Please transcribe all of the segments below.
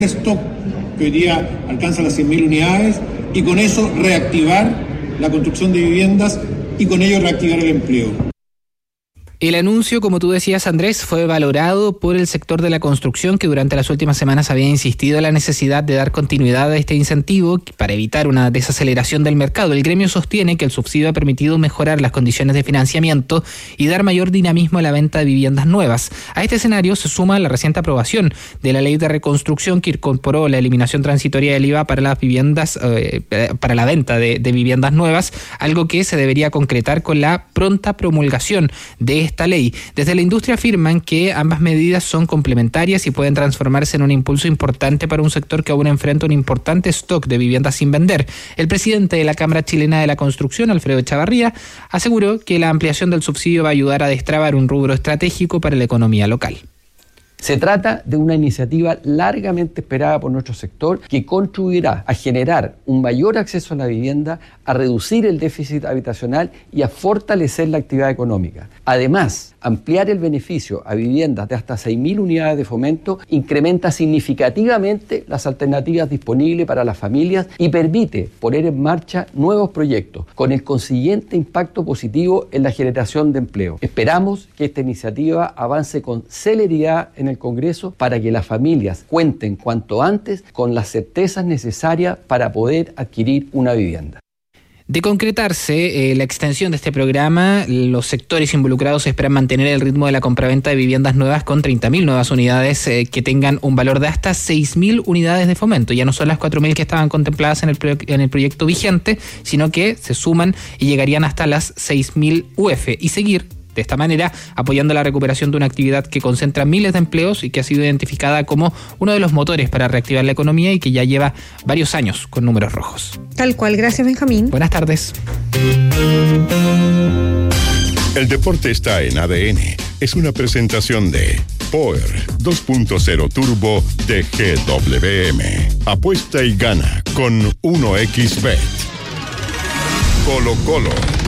stock que hoy día alcanza las 100.000 unidades y con eso reactivar la construcción de viviendas y con ello reactivar el empleo. El anuncio, como tú decías, Andrés, fue valorado por el sector de la construcción, que durante las últimas semanas había insistido en la necesidad de dar continuidad a este incentivo para evitar una desaceleración del mercado. El gremio sostiene que el subsidio ha permitido mejorar las condiciones de financiamiento y dar mayor dinamismo a la venta de viviendas nuevas. A este escenario se suma la reciente aprobación de la ley de reconstrucción, que incorporó la eliminación transitoria del IVA para las viviendas, para la venta de viviendas nuevas, algo que se debería concretar con la pronta promulgación de esta ley. Desde la industria afirman que ambas medidas son complementarias y pueden transformarse en un impulso importante para un sector que aún enfrenta un importante stock de viviendas sin vender. El presidente de la Cámara Chilena de la Construcción, Alfredo Echavarría, aseguró que la ampliación del subsidio va a ayudar a destrabar un rubro estratégico para la economía local. Se trata de una iniciativa largamente esperada por nuestro sector que contribuirá a generar un mayor acceso a la vivienda, a reducir el déficit habitacional y a fortalecer la actividad económica. Además, ampliar el beneficio a viviendas de hasta 6.000 unidades de fomento incrementa significativamente las alternativas disponibles para las familias y permite poner en marcha nuevos proyectos, con el consiguiente impacto positivo en la generación de empleo. Esperamos que esta iniciativa avance con celeridad en el Congreso para que las familias cuenten cuanto antes con las certezas necesarias para poder adquirir una vivienda. De concretarse la extensión de este programa, los sectores involucrados esperan mantener el ritmo de la compraventa de viviendas nuevas con 30.000 nuevas unidades que tengan un valor de hasta 6.000 unidades de fomento. Ya no son las 4.000 que estaban contempladas en el proyecto vigente, sino que se suman y llegarían hasta las 6.000 UF y seguir de esta manera apoyando la recuperación de una actividad que concentra miles de empleos y que ha sido identificada como uno de los motores para reactivar la economía y que ya lleva varios años con números rojos. Tal cual, gracias Benjamín. Buenas tardes. El deporte está en ADN. Es una presentación de Power 2.0 Turbo de GWM. Apuesta y gana con 1xBet. Colo Colo.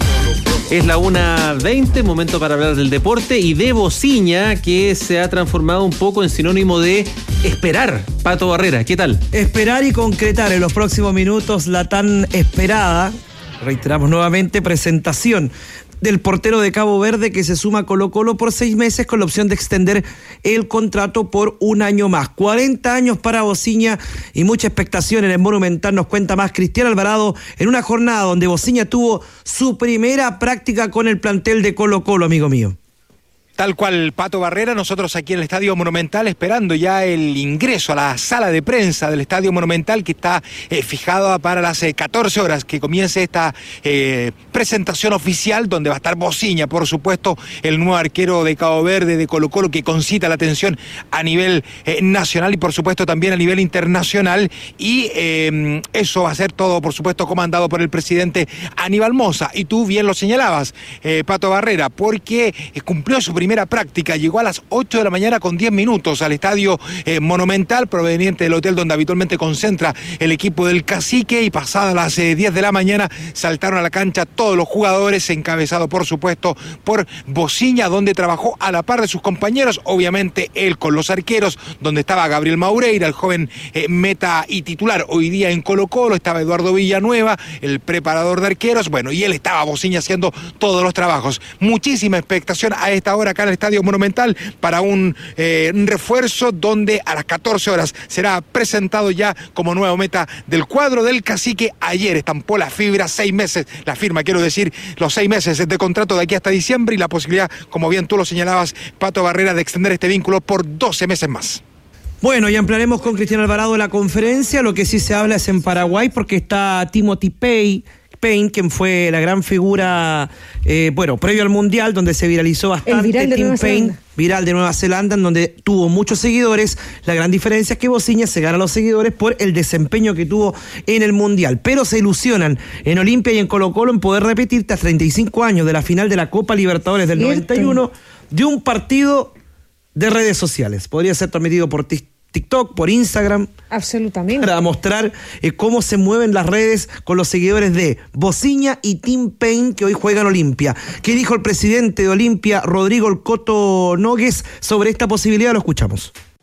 Es la 1:20, momento para hablar del deporte y de Bociña, que se ha transformado un poco en sinónimo de esperar. Pato Barrera, ¿qué tal? Esperar y concretar en los próximos minutos la tan esperada, reiteramos nuevamente, presentación del portero de Cabo Verde que se suma a Colo-Colo por 6 meses con la opción de extender el contrato por 1 año más. 40 años para Bociña y mucha expectación en el Monumental, nos cuenta más Cristian Alvarado en una jornada donde Bociña tuvo su primera práctica con el plantel de Colo-Colo, amigo mío. Tal cual, Pato Barrera, nosotros aquí en el Estadio Monumental esperando ya el ingreso a la sala de prensa del Estadio Monumental, que está fijada para las 14 horas que comience esta presentación oficial, donde va a estar Bociña, por supuesto, el nuevo arquero de Cabo Verde, de Colo-Colo, que concita la atención a nivel nacional y por supuesto también a nivel internacional, y eso va a ser todo, por supuesto, comandado por el presidente Aníbal Mosa. Y tú bien lo señalabas, Pato Barrera, porque cumplió su primera práctica, llegó a las 8 de la mañana con 10 minutos al Estadio Monumental, proveniente del hotel donde habitualmente concentra el equipo del Cacique, y pasadas las 10 de la mañana saltaron a la cancha todos los jugadores, encabezado por supuesto por Bociña, donde trabajó a la par de sus compañeros, obviamente él con los arqueros, donde estaba Gabriel Maureira, el joven meta y titular hoy día en Colo-Colo, estaba Eduardo Villanueva, el preparador de arqueros, bueno, y él estaba, Bociña, haciendo todos los trabajos. Muchísima expectación a esta hora acá en el Estadio Monumental para un refuerzo donde a las 14 horas será presentado ya como nuevo meta del cuadro del Cacique. Ayer estampó la fibra, 6 meses, la firma, quiero decir, los 6 meses de contrato de aquí hasta diciembre, y la posibilidad, como bien tú lo señalabas, Pato Barrera, de extender este vínculo por 12 meses más. Bueno, ya ampliaremos con Cristian Alvarado la conferencia. Lo que sí se habla es en Paraguay, porque está Timothy Payne, quien fue la gran figura, previo al Mundial, donde se viralizó bastante. Tim Payne, viral de Nueva Zelanda, en donde tuvo muchos seguidores. La gran diferencia es que Bociña se gana a los seguidores por el desempeño que tuvo en el Mundial. Pero se ilusionan en Olimpia y en Colo-Colo en poder repetir tras 35 años de la final de la Copa Libertadores del 91, de un partido de redes sociales. Podría ser transmitido por TikTok, por Instagram. Absolutamente. Para mostrar cómo se mueven las redes con los seguidores de Bociña y Tim Payne, que hoy juegan Olimpia. ¿Qué dijo el presidente de Olimpia, Rodrigo El Coto Nogues, sobre esta posibilidad? Lo escuchamos.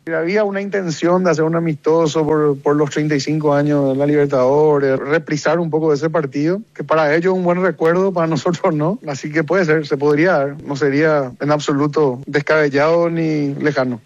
Había una intención de hacer un amistoso por los 35 años de la Libertadores, reprisar un poco de ese partido, que para ellos es un buen recuerdo, para nosotros no. Así que puede ser, se podría dar. No sería en absoluto descabellado ni lejano.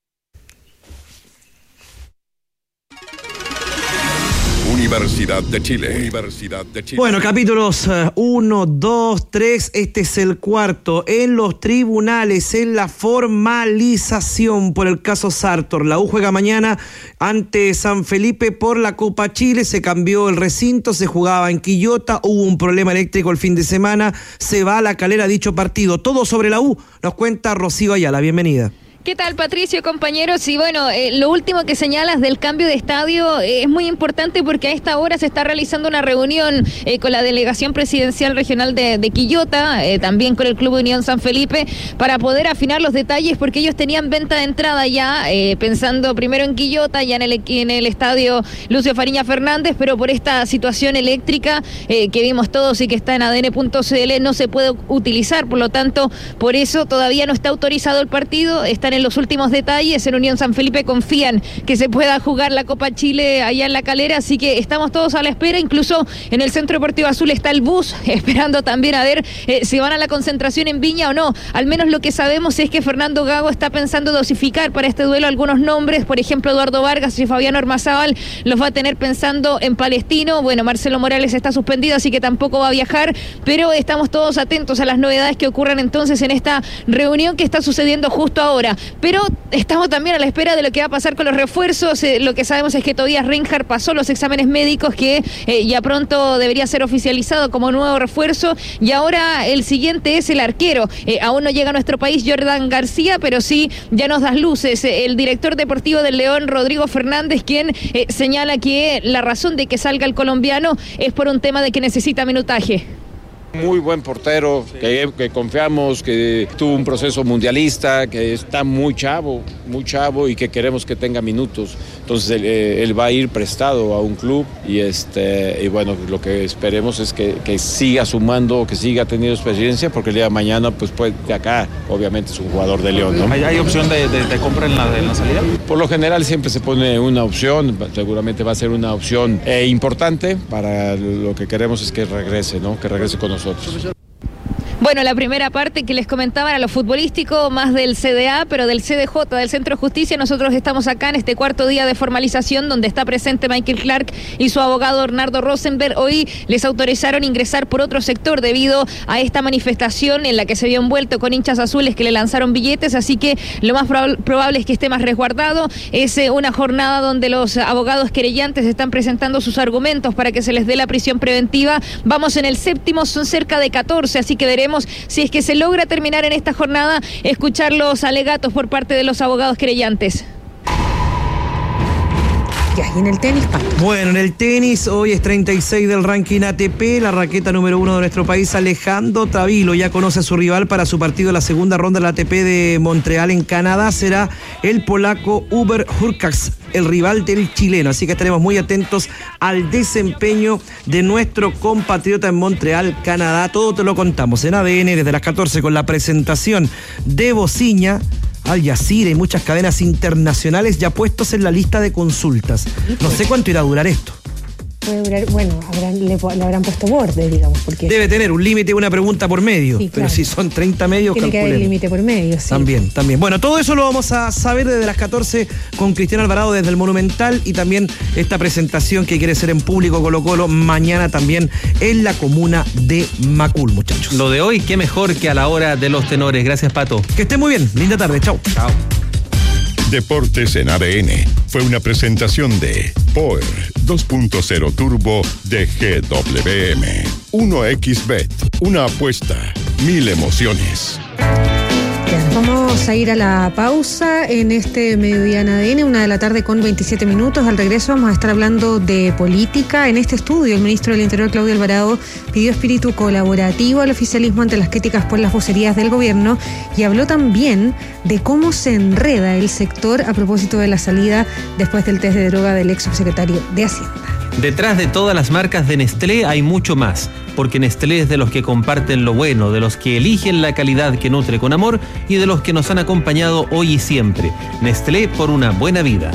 Universidad de Chile. Bueno, capítulos 1, 2, 3, este es el cuarto. En los tribunales, en la formalización por el caso Sartor. La U juega mañana ante San Felipe por la Copa Chile. Se cambió el recinto, se jugaba en Quillota. Hubo un problema eléctrico el fin de semana. Se va a La Calera dicho partido. Todo sobre la U, nos cuenta Rocío Ayala. Bienvenida. ¿Qué tal, Patricio, compañeros? Y bueno, lo último que señalas del cambio de estadio es muy importante porque a esta hora se está realizando una reunión con la delegación presidencial regional de Quillota, también con el Club Unión San Felipe, para poder afinar los detalles porque ellos tenían venta de entrada ya, pensando primero en Quillota, ya en el estadio Lucio Fariña Fernández, pero por esta situación eléctrica que vimos todos y que está en adn.cl no se puede utilizar, por lo tanto, por eso todavía no está autorizado el partido, están en los últimos detalles. En Unión San Felipe confían que se pueda jugar la Copa Chile allá en La Calera, así que estamos todos a la espera. Incluso en el Centro Deportivo Azul está el bus esperando también a ver si van a la concentración en Viña o no. Al menos lo que sabemos es que Fernando Gago está pensando dosificar para este duelo algunos nombres, por ejemplo Eduardo Vargas y Fabián Ormazábal los va a tener pensando en Palestino. Bueno, Marcelo Morales está suspendido, así que tampoco va a viajar, pero estamos todos atentos a las novedades que ocurran entonces en esta reunión que está sucediendo justo ahora. Pero estamos también a la espera de lo que va a pasar con los refuerzos. Lo que sabemos es que Tobías Reinhardt pasó los exámenes médicos, que ya pronto debería ser oficializado como nuevo refuerzo, y ahora el siguiente es el arquero. Aún no llega a nuestro país Jordan García, pero sí ya nos das luces. El director deportivo del León, Rodrigo Fernández, quien señala que la razón de que salga el colombiano es por un tema de que necesita minutaje. Muy buen portero, que confiamos, que tuvo un proceso mundialista, que está muy chavo y que queremos que tenga minutos. Entonces él va a ir prestado a un club y bueno, lo que esperemos es que siga sumando, que siga teniendo experiencia, porque el día de mañana, pues de acá, obviamente es un jugador de León, ¿no? ¿Hay opción de compra en la salida? Por lo general siempre se pone una opción, seguramente va a ser una opción importante. Para lo que queremos es que regrese, ¿no? Que regrese con nosotros. Bueno, la primera parte que les comentaba era lo futbolístico, más del CDA, pero del CDJ, del Centro de Justicia. Nosotros estamos acá en este cuarto día de formalización, donde está presente Michael Clark y su abogado Bernardo Rosenberg. Hoy les autorizaron ingresar por otro sector debido a esta manifestación en la que se vio envuelto con hinchas azules que le lanzaron billetes, así que lo más probable es que esté más resguardado. Es una jornada donde los abogados querellantes están presentando sus argumentos para que se les dé la prisión preventiva. Vamos en el séptimo, son cerca de 14, así que veremos si es que se logra terminar en esta jornada, escuchar los alegatos por parte de los abogados querellantes. Y en el tenis, Pato. Bueno, en el tenis, hoy es 36 del ranking ATP, la raqueta número 1 de nuestro país, Alejandro Tavilo, ya conoce a su rival para su partido en la segunda ronda de la ATP de Montreal en Canadá, será el polaco Hubert Hurkacz, el rival del chileno, así que estaremos muy atentos al desempeño de nuestro compatriota en Montreal, Canadá. Todo te lo contamos en ADN desde las 14 con la presentación de Bociña, Al Jazeera y muchas cadenas internacionales ya puestos en la lista de consultas. No sé cuánto irá a durar esto. Puede durar, bueno, le habrán puesto borde, digamos. Porque debe tener un límite, una pregunta por medio. Sí, claro. Pero si son 30 medios, tiene que haber el límite por medio, sí. También. Bueno, todo eso lo vamos a saber desde las 14 con Cristian Alvarado desde el Monumental, y también esta presentación que quiere ser en público Colo-Colo mañana también en la comuna de Macul, muchachos. Lo de hoy, qué mejor que a la hora de los tenores. Gracias, Pato. Que esté muy bien. Linda tarde. Chao. Deportes en ADN fue una presentación de Power 2.0 Turbo de GWM. 1xBet, una apuesta, 1000 emociones. Vamos a ir a la pausa en este Mediodía en ADN, 1:00 con 27 minutos. Al regreso vamos a estar hablando de política. En este estudio, el ministro del Interior, Claudio Alvarado, pidió espíritu colaborativo al oficialismo ante las críticas por las vocerías del gobierno y habló también de cómo se enreda el sector a propósito de la salida después del test de droga del ex subsecretario de Hacienda. Detrás de todas las marcas de Nestlé hay mucho más, porque Nestlé es de los que comparten lo bueno, de los que eligen la calidad que nutre con amor y de de los que nos han acompañado hoy y siempre. Nestlé, por una buena vida.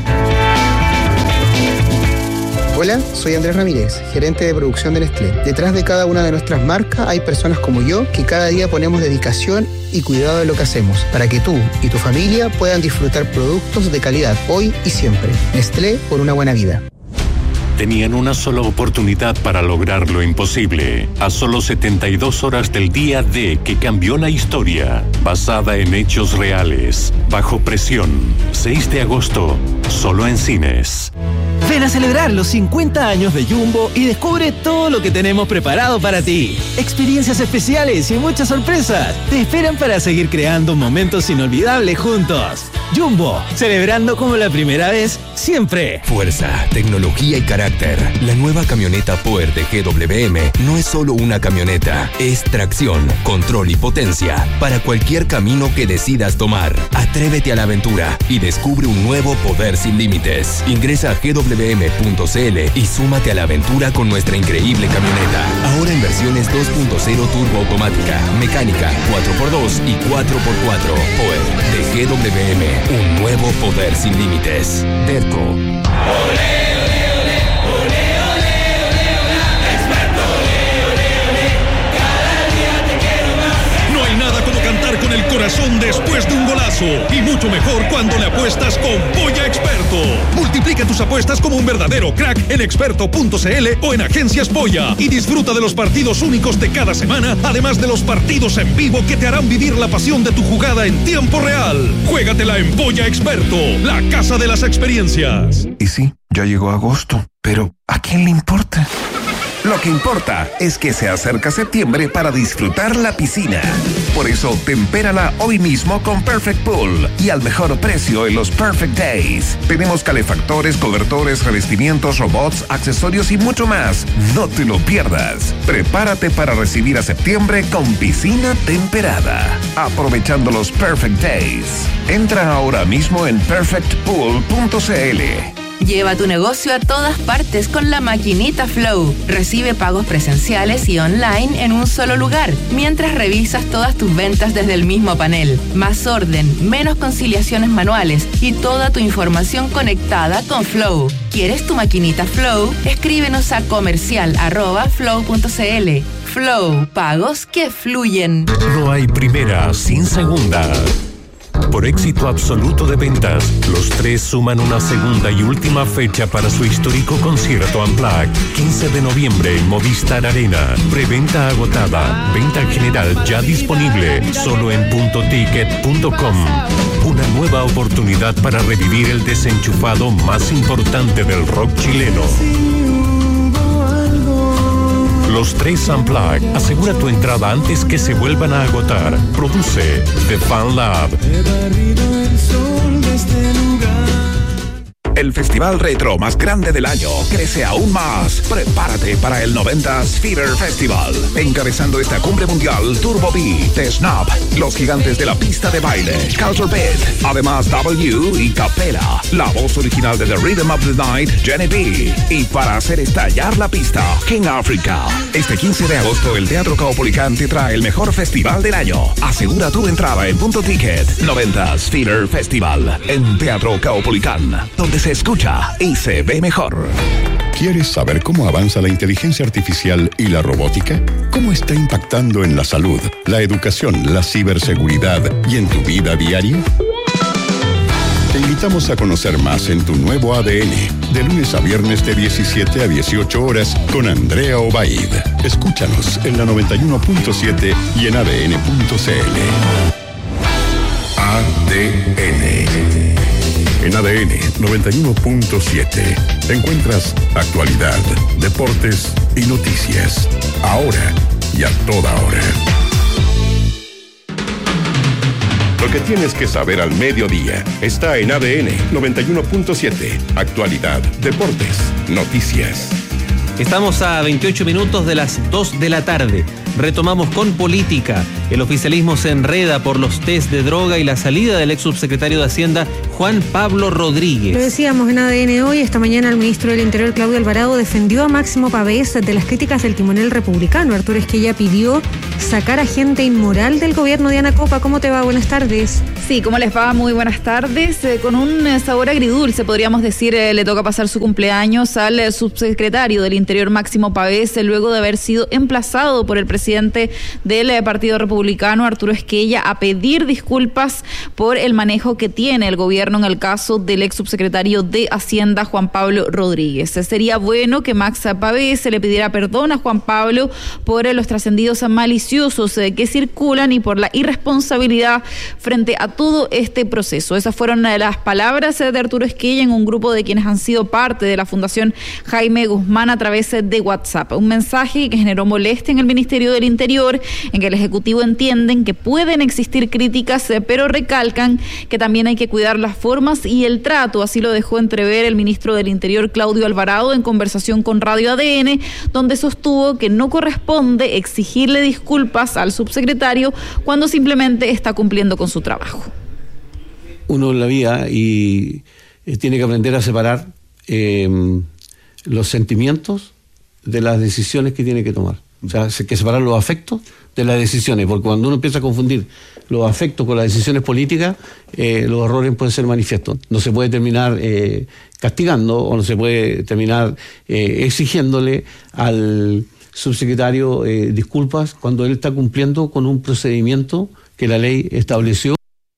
Hola, soy Andrés Ramírez, gerente de producción de Nestlé. Detrás de cada una de nuestras marcas hay personas como yo que cada día ponemos dedicación y cuidado de lo que hacemos para que tú y tu familia puedan disfrutar productos de calidad hoy y siempre. Nestlé, por una buena vida. Tenían una sola oportunidad para lograr lo imposible. A solo 72 horas del día D que cambió la historia. Basada en hechos reales. Bajo presión. 6 de agosto. Solo en cines. Ven a celebrar los 50 años de Jumbo y descubre todo lo que tenemos preparado para ti. Experiencias especiales y muchas sorpresas te esperan para seguir creando momentos inolvidables juntos. Jumbo, celebrando como la primera vez, siempre. Fuerza, tecnología y carácter. La nueva camioneta Power de GWM no es solo una camioneta, es tracción, control y potencia para cualquier camino que decidas tomar. Atrévete a la aventura y descubre un nuevo poder sin límites. Ingresa a gwm.cl y súmate a la aventura con nuestra increíble camioneta. Ahora en versiones 2.0 turbo automática, mecánica, 4x2 y 4x4. Power de GWM. Un nuevo poder sin límites. Derco. No hay nada como cantar con el corazón después de un golazo. Y mucho mejor cuando le apuestas con Polla Experto. Multiplica tus apuestas como un verdadero crack en experto.cl o en Agencias Polla. Y disfruta de los partidos únicos de cada semana, además de los partidos en vivo que te harán vivir la pasión de tu jugada en tiempo real. Juégatela en Polla Experto, la casa de las experiencias. Y sí, ya llegó agosto, pero ¿a quién le importa? Lo que importa es que se acerca septiembre para disfrutar la piscina. Por eso, tempérala hoy mismo con Perfect Pool y al mejor precio en los Perfect Days. Tenemos calefactores, cobertores, revestimientos, robots, accesorios y mucho más. No te lo pierdas. Prepárate para recibir a septiembre con piscina temperada. Aprovechando los Perfect Days. Entra ahora mismo en perfectpool.cl. Lleva tu negocio a todas partes con la maquinita Flow. Recibe pagos presenciales y online en un solo lugar, mientras revisas todas tus ventas desde el mismo panel. Más orden, menos conciliaciones manuales y toda tu información conectada con Flow. ¿Quieres tu maquinita Flow? Escríbenos a comercial@flow.cl. Flow, pagos que fluyen. No hay primera sin segunda. Por éxito absoluto de ventas, los tres suman una segunda y última fecha para su histórico concierto Unplugged. 15 de noviembre en Movistar Arena. Preventa agotada. Venta general ya disponible. Solo en puntoticket.com. Una nueva oportunidad para revivir el desenchufado más importante del rock chileno. Los tres Unplugged. Asegura tu entrada antes que se vuelvan a agotar. Produce The Fan Lab. El festival retro más grande del año crece aún más. Prepárate para el 90s Fever Festival. Encabezando esta cumbre mundial, Turbo B, The Snap, los gigantes de la pista de baile, Culture Beat, además W y Capella, la voz original de The Rhythm of the Night, Jenny B. Y para hacer estallar la pista, King Africa. Este 15 de agosto, el Teatro Caupolicán te trae el mejor festival del año. Asegura tu entrada en Punto Ticket. 90s Fever Festival en Teatro Caupolicán, donde se escucha y se ve mejor. ¿Quieres saber cómo avanza la inteligencia artificial y la robótica? ¿Cómo está impactando en la salud, la educación, la ciberseguridad y en tu vida diaria? Te invitamos a conocer más en tu nuevo ADN, de lunes a viernes de 17 a 18 horas con Andrea Obaid. Escúchanos en la 91.7 y en adn.cl. ADN. En ADN 91.7 encuentras actualidad, deportes y noticias. Ahora y a toda hora. Lo que tienes que saber al mediodía está en ADN 91.7. Actualidad, deportes, noticias. Estamos a 28 minutos de las 2 de la tarde. Retomamos con política. El oficialismo se enreda por los test de droga y la salida del ex subsecretario de Hacienda, Juan Pablo Rodríguez. Lo decíamos en ADN hoy. Esta mañana el ministro del Interior, Claudio Alvarado, defendió a Máximo Pavés de las críticas del timonel republicano. Arturo Esquella pidió sacar a gente inmoral del gobierno. Diana Copa, ¿cómo te va? Buenas tardes. Sí, ¿cómo les va? Muy buenas tardes. Con un sabor agridulce, podríamos decir, le toca pasar su cumpleaños al subsecretario del Interior, Máximo Pavés, luego de haber sido emplazado por el presidente del Partido Republicano, Arturo Esquella, a pedir disculpas por el manejo que tiene el gobierno en el caso del ex subsecretario de Hacienda, Juan Pablo Rodríguez. Sería bueno que Max Pavés le pidiera perdón a Juan Pablo por los trascendidos maliciosos que circulan y por la irresponsabilidad frente a todo este proceso. Esas fueron las palabras de Arturo Esquella en un grupo de quienes han sido parte de la Fundación Jaime Guzmán a través de WhatsApp. Un mensaje que generó molestia en el Ministerio del Interior, en que el Ejecutivo entienden que pueden existir críticas, pero recalcan que también hay que cuidar las formas y el trato. Así lo dejó entrever el ministro del Interior, Claudio Alvarado, en conversación con Radio ADN, donde sostuvo que no corresponde exigirle disculpas al subsecretario cuando simplemente está cumpliendo con su trabajo. Uno en la vida y tiene que aprender a separar los sentimientos de las decisiones que tiene que tomar. O sea, hay que separar los afectos de las decisiones, porque cuando uno empieza a confundir los afectos con las decisiones políticas, los errores pueden ser manifiestos. No se puede terminar castigando o no se puede terminar exigiéndole al subsecretario disculpas cuando él está cumpliendo con un procedimiento que la ley estableció.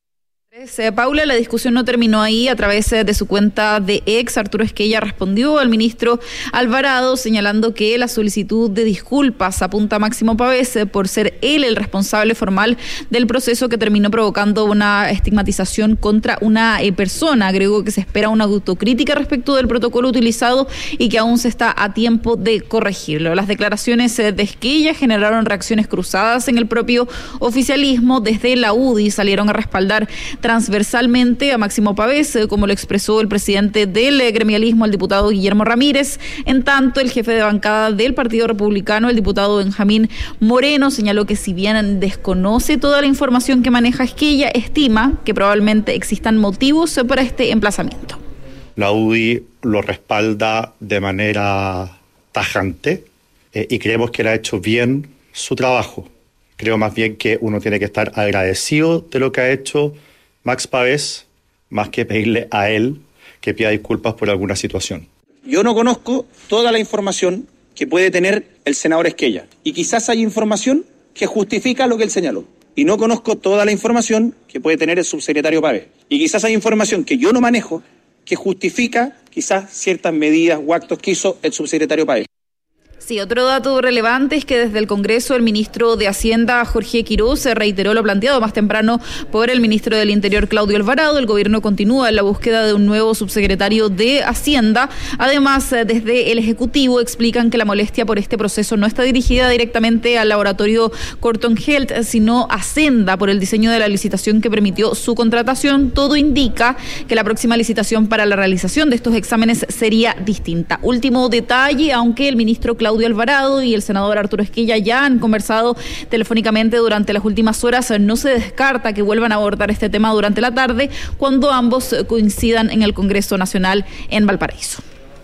Paula, la discusión no terminó ahí. A través de su cuenta de ex, Arturo Esquella respondió al ministro Alvarado señalando que la solicitud de disculpas apunta a Máximo Pavés por ser él el responsable formal del proceso que terminó provocando una estigmatización contra una persona. Agregó que se espera una autocrítica respecto del protocolo utilizado y que aún se está a tiempo de corregirlo. Las declaraciones de Esquella generaron reacciones cruzadas en el propio oficialismo. Desde la UDI salieron a respaldar transversalmente a Máximo Pavés, como lo expresó el presidente del gremialismo, el diputado Guillermo Ramírez. En tanto, el jefe de bancada del Partido Republicano, el diputado Benjamín Moreno, señaló que si bien desconoce toda la información que maneja Esquella, estima que probablemente existan motivos para este emplazamiento. La UDI lo respalda de manera tajante y creemos que él ha hecho bien su trabajo. Creo más bien que uno tiene que estar agradecido de lo que ha hecho Max Pavés, más que pedirle a él que pida disculpas por alguna situación. Yo no conozco toda la información que puede tener el senador Esquella, y quizás hay información que justifica lo que él señaló. Y no conozco toda la información que puede tener el subsecretario Pavés. Y quizás hay información que yo no manejo que justifica quizás ciertas medidas o actos que hizo el subsecretario Pavés. Sí, otro dato relevante es que desde el Congreso el ministro de Hacienda, Jorge Quiroz, reiteró lo planteado más temprano por el ministro del Interior, Claudio Alvarado. El gobierno continúa en la búsqueda de un nuevo subsecretario de Hacienda. Además, desde el Ejecutivo explican que la molestia por este proceso no está dirigida directamente al laboratorio Corton Health, sino a Senda por el diseño de la licitación que permitió su contratación. Todo indica que la próxima licitación para la realización de estos exámenes sería distinta. Último detalle, aunque el ministro Claudio Alvarado y el senador Arturo Esquella ya han conversado telefónicamente durante las últimas horas, no se descarta que vuelvan a abordar este tema durante la tarde cuando ambos coincidan en el Congreso Nacional en Valparaíso.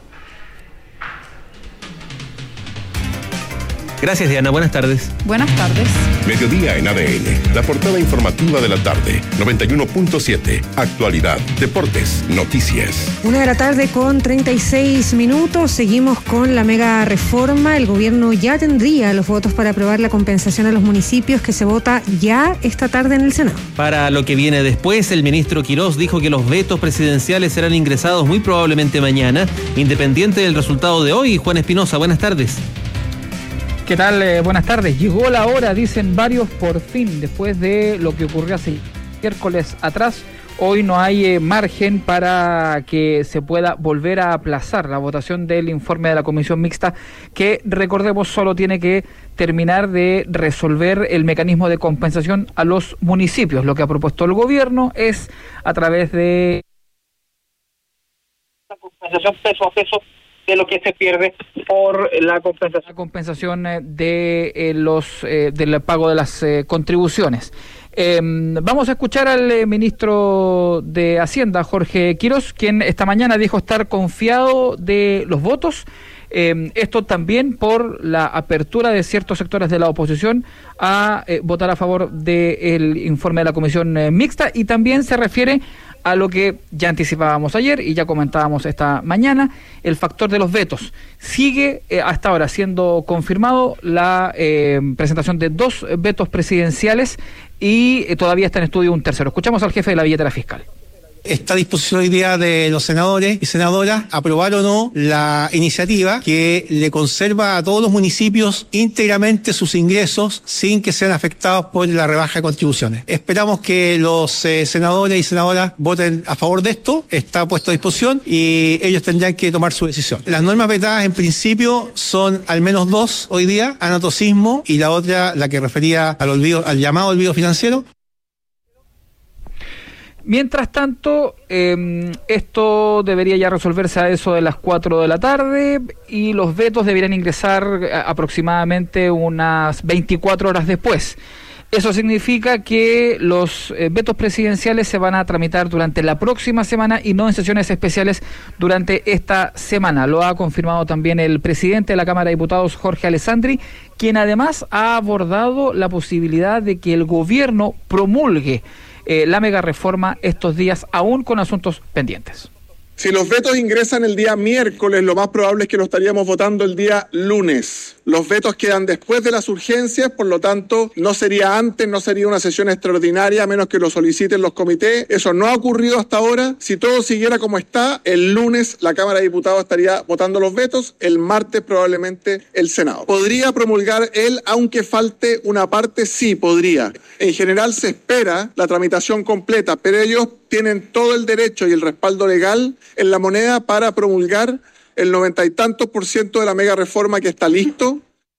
Gracias, Diana. Buenas tardes. Buenas tardes. Mediodía en ADN, la portada informativa de la tarde, 91.7, actualidad, deportes, noticias. 1:36 p.m, seguimos con la mega reforma. El gobierno ya tendría los votos para aprobar la compensación a los municipios que se vota ya esta tarde en el Senado. Para lo que viene después, el ministro Quiroz dijo que los vetos presidenciales serán ingresados muy probablemente mañana, independiente del resultado de hoy. Juan Espinosa, buenas tardes. ¿Qué tal? Buenas tardes. Llegó la hora, dicen varios, por fin, después de lo que ocurrió hace miércoles atrás. Hoy no hay margen para que se pueda volver a aplazar la votación del informe de la Comisión Mixta, que, recordemos, solo tiene que terminar de resolver el mecanismo de compensación a los municipios. Lo que ha propuesto el gobierno es, a través de la compensación peso a peso de lo que se pierde por la compensación del pago de las contribuciones. Vamos a escuchar al ministro de Hacienda, Jorge Quirós, quien esta mañana dijo estar confiado de los votos. Esto también por la apertura de ciertos sectores de la oposición a votar a favor del informe de la comisión mixta, y también se refiere a lo que ya anticipábamos ayer y ya comentábamos esta mañana, el factor de los vetos. Sigue hasta ahora siendo confirmado la presentación de 2 vetos presidenciales y todavía está en estudio un tercero. Escuchamos al jefe de la billetera fiscal. Está a disposición hoy día de los senadores y senadoras aprobar o no la iniciativa que le conserva a todos los municipios íntegramente sus ingresos sin que sean afectados por la rebaja de contribuciones. Esperamos que los senadores y senadoras voten a favor de esto. Está puesto a disposición y ellos tendrán que tomar su decisión. Las normas vetadas en principio son al menos 2 hoy día: anatocismo y la otra, la que refería al llamado olvido financiero. Mientras tanto, esto debería ya resolverse a eso de las 4 de la tarde y los vetos deberían ingresar aproximadamente unas 24 horas después. Eso significa que los vetos presidenciales se van a tramitar durante la próxima semana y no en sesiones especiales durante esta semana. Lo ha confirmado también el presidente de la Cámara de Diputados, Jorge Alessandri, quien además ha abordado la posibilidad de que el gobierno promulgue la mega reforma estos días, aún con asuntos pendientes. Si los vetos ingresan el día miércoles, lo más probable es que lo estaríamos votando el día lunes. Los vetos quedan después de las urgencias, por lo tanto, no sería antes, no sería una sesión extraordinaria, a menos que lo soliciten los comités. Eso no ha ocurrido hasta ahora. Si todo siguiera como está, el lunes la Cámara de Diputados estaría votando los vetos, el martes probablemente el Senado. ¿Podría promulgar él, aunque falte una parte? Sí, podría. En general se espera la tramitación completa, pero ellos tienen todo el derecho y el respaldo legal en la moneda para promulgar el 90 y tantos % de la mega reforma que está listo.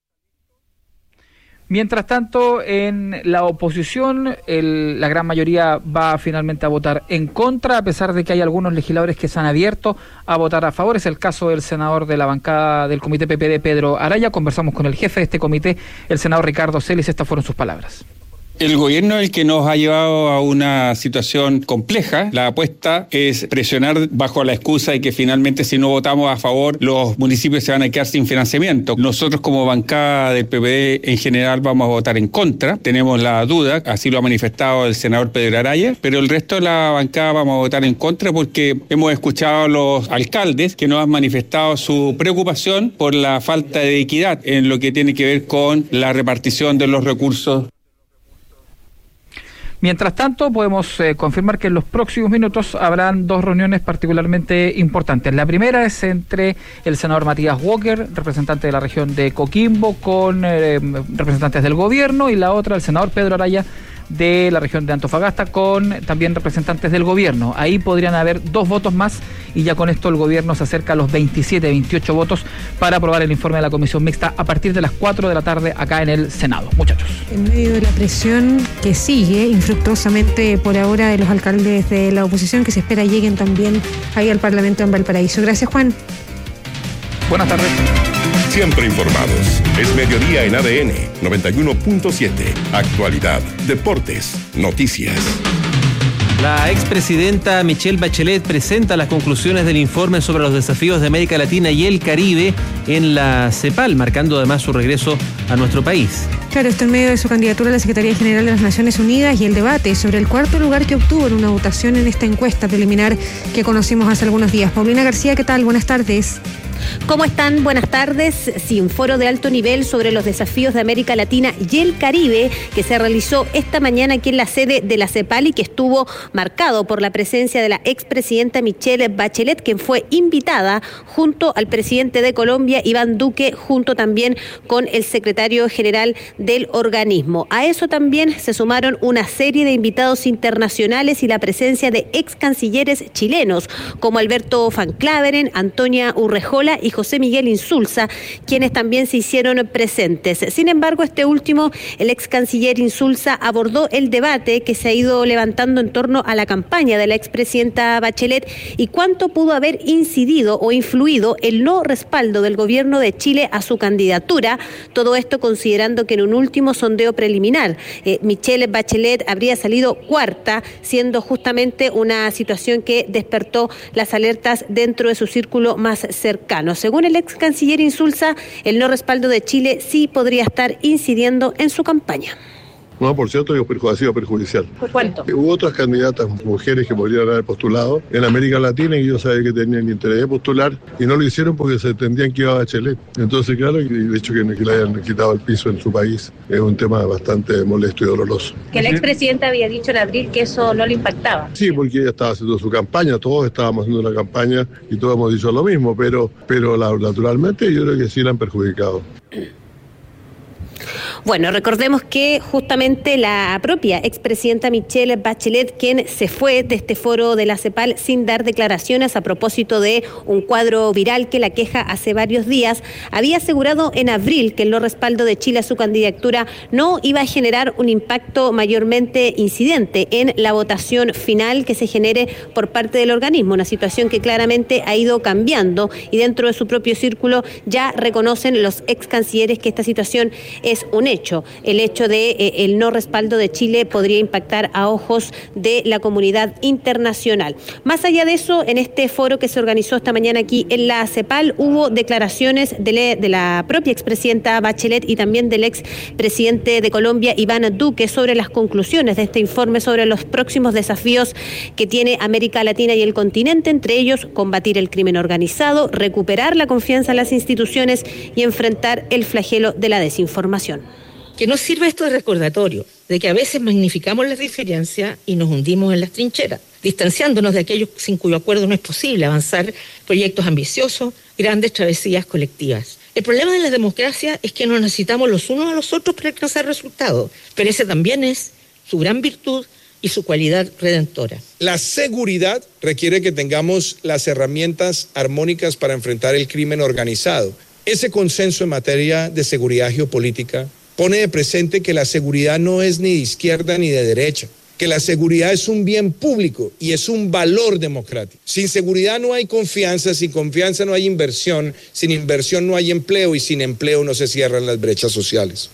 Mientras tanto, en la oposición, la gran mayoría va finalmente a votar en contra, a pesar de que hay algunos legisladores que se han abierto a votar a favor. Es el caso del senador de la bancada del Comité PPD, Pedro Araya. Conversamos con el jefe de este comité, el senador Ricardo Celis. Estas fueron sus palabras. El gobierno es el que nos ha llevado a una situación compleja. La apuesta es presionar bajo la excusa de que finalmente, si no votamos a favor, los municipios se van a quedar sin financiamiento. Nosotros, como bancada del PPD en general, vamos a votar en contra. Tenemos la duda, así lo ha manifestado el senador Pedro Araya, pero el resto de la bancada vamos a votar en contra porque hemos escuchado a los alcaldes que nos han manifestado su preocupación por la falta de equidad en lo que tiene que ver con la repartición de los recursos. Mientras tanto, podemos confirmar que en los próximos minutos habrán 2 reuniones particularmente importantes. La primera es entre el senador Matías Walker, representante de la región de Coquimbo, con representantes del gobierno, y la otra, el senador Pedro Araya, de la región de Antofagasta, con también representantes del gobierno. Ahí podrían haber 2 votos más y ya con esto el gobierno se acerca a los 28 votos para aprobar el informe de la comisión mixta a partir de las 4 de la tarde acá en el Senado. Muchachos. En medio de la presión que sigue infructuosamente por ahora de los alcaldes de la oposición, que se espera lleguen también ahí al Parlamento en Valparaíso. Gracias, Juan. Buenas tardes. Siempre informados. Es mediodía en ADN 91.7. Actualidad, deportes, noticias. La expresidenta Michelle Bachelet presenta las conclusiones del informe sobre los desafíos de América Latina y el Caribe en la CEPAL, marcando además su regreso a nuestro país. Claro, esto en medio de su candidatura a la Secretaría General de las Naciones Unidas y el debate sobre el 4º lugar que obtuvo en una votación en esta encuesta preliminar que conocimos hace algunos días. Paulina García, ¿qué tal? Buenas tardes. ¿Cómo están? Buenas tardes. Sí, un foro de alto nivel sobre los desafíos de América Latina y el Caribe que se realizó esta mañana aquí en la sede de la CEPAL y que estuvo marcado por la presencia de la expresidenta Michelle Bachelet, quien fue invitada junto al presidente de Colombia, Iván Duque, junto también con el secretario general del organismo. A eso también se sumaron una serie de invitados internacionales y la presencia de ex cancilleres chilenos como Alberto Van Claveren, Antonia Urrejola y José Miguel Insulza, quienes también se hicieron presentes. Sin embargo, este último, el ex canciller Insulza, abordó el debate que se ha ido levantando en torno a la campaña de la expresidenta Bachelet y cuánto pudo haber incidido o influido el no respaldo del gobierno de Chile a su candidatura. Todo esto considerando que en un último sondeo preliminar, Michelle Bachelet habría salido cuarta, siendo justamente una situación que despertó las alertas dentro de su círculo más cercano. Según el ex canciller Insulza, el no respaldo de Chile sí podría estar incidiendo en su campaña. No, por cierto, ha sido perjudicial. ¿Por cuánto? Hubo otras candidatas, mujeres que podrían haber postulado en América Latina y yo sabía que tenían interés de postular y no lo hicieron porque se entendían que iba a Bachelet. Entonces, claro, y de hecho que le hayan quitado el piso en su país es un tema bastante molesto y doloroso. Que la expresidenta había dicho en abril que eso no le impactaba. Sí, porque ella estaba haciendo su campaña, todos estábamos haciendo la campaña y todos hemos dicho lo mismo, pero naturalmente yo creo que sí la han perjudicado. Bueno, recordemos que justamente la propia expresidenta Michelle Bachelet, quien se fue de este foro de la CEPAL sin dar declaraciones a propósito de un cuadro viral que la queja hace varios días, había asegurado en abril que el no respaldo de Chile a su candidatura no iba a generar un impacto mayormente incidente en la votación final que se genere por parte del organismo, una situación que claramente ha ido cambiando y dentro de su propio círculo ya reconocen los ex cancilleres que esta situación es un hecho. El hecho de el no respaldo de Chile podría impactar a ojos de la comunidad internacional. Más allá de eso, en este foro que se organizó esta mañana aquí en la CEPAL, hubo declaraciones de la propia expresidenta Bachelet y también del expresidente de Colombia, Iván Duque, sobre las conclusiones de este informe sobre los próximos desafíos que tiene América Latina y el continente, entre ellos combatir el crimen organizado, recuperar la confianza en las instituciones y enfrentar el flagelo de la desinformación. Que nos sirva esto de recordatorio de que a veces magnificamos las diferencias y nos hundimos en las trincheras, distanciándonos de aquellos sin cuyo acuerdo no es posible avanzar proyectos ambiciosos, grandes travesías colectivas. El problema de la democracia es que nos necesitamos los unos a los otros para alcanzar resultados, pero ese también es su gran virtud y su cualidad redentora. La seguridad requiere que tengamos las herramientas armónicas para enfrentar el crimen organizado. Ese consenso en materia de seguridad geopolítica pone de presente que la seguridad no es ni de izquierda ni de derecha, que la seguridad es un bien público y es un valor democrático. Sin seguridad no hay confianza, sin confianza no hay inversión, sin inversión no hay empleo y sin empleo no se cierran las brechas sociales.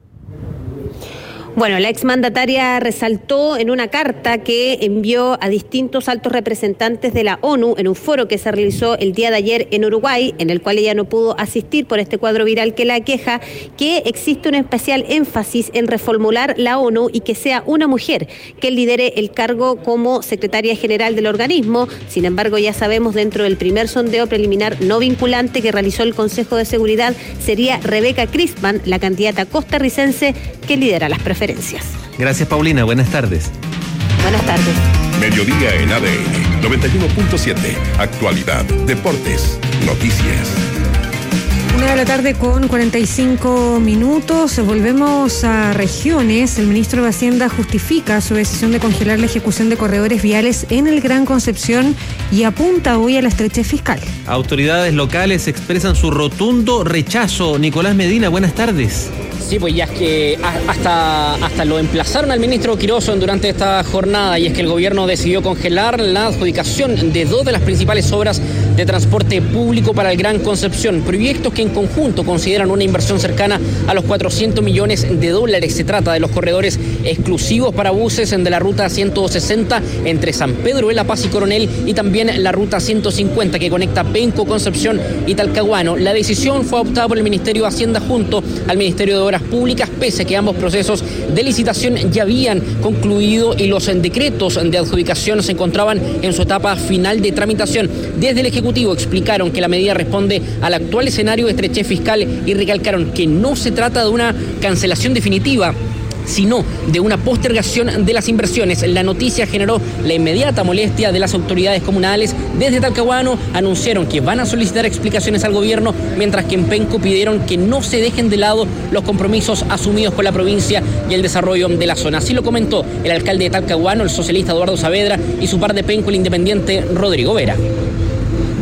Bueno, la exmandataria resaltó en una carta que envió a distintos altos representantes de la ONU en un foro que se realizó el día de ayer en Uruguay, en el cual ella no pudo asistir por este cuadro viral que la aqueja, que existe un especial énfasis en reformular la ONU y que sea una mujer que lidere el cargo como secretaria general del organismo. Sin embargo, ya sabemos, dentro del primer sondeo preliminar no vinculante que realizó el Consejo de Seguridad, sería Rebeca Crispin, la candidata costarricense que lidera las preferencias. Gracias, Paulina. Buenas tardes. Buenas tardes. Mediodía en ADN 91.7. Actualidad, deportes, noticias. 1:00 con 45 minutos. Volvemos a regiones. El ministro de Hacienda justifica su decisión de congelar la ejecución de corredores viales en el Gran Concepción y apunta hoy a la estrechez fiscal. Autoridades locales expresan su rotundo rechazo. Nicolás Medina, buenas tardes. Sí, pues ya es que hasta lo emplazaron al ministro Quirós durante esta jornada, y es que el gobierno decidió congelar la adjudicación de 2 de las principales obras de transporte público para el Gran Concepción, proyectos que en conjunto consideran una inversión cercana a los $400 millones. Se trata de los corredores exclusivos para buses de la ruta 160 entre San Pedro de la Paz y Coronel, y también la ruta 150 que conecta Penco, Concepción y Talcahuano. La decisión fue adoptada por el Ministerio de Hacienda junto al Ministerio de Obras Públicas, pese a que ambos procesos de licitación ya habían concluido y los decretos de adjudicación se encontraban en su etapa final de tramitación. Desde el Ejecutivo explicaron que la medida responde al actual escenario de estrechez fiscal y recalcaron que no se trata de una cancelación definitiva, sino de una postergación de las inversiones. La noticia generó la inmediata molestia de las autoridades comunales. Desde Talcahuano anunciaron que van a solicitar explicaciones al gobierno, mientras que en Penco pidieron que no se dejen de lado los compromisos asumidos con la provincia y el desarrollo de la zona. Así lo comentó el alcalde de Talcahuano, el socialista Eduardo Saavedra, y su par de Penco, el independiente Rodrigo Vera.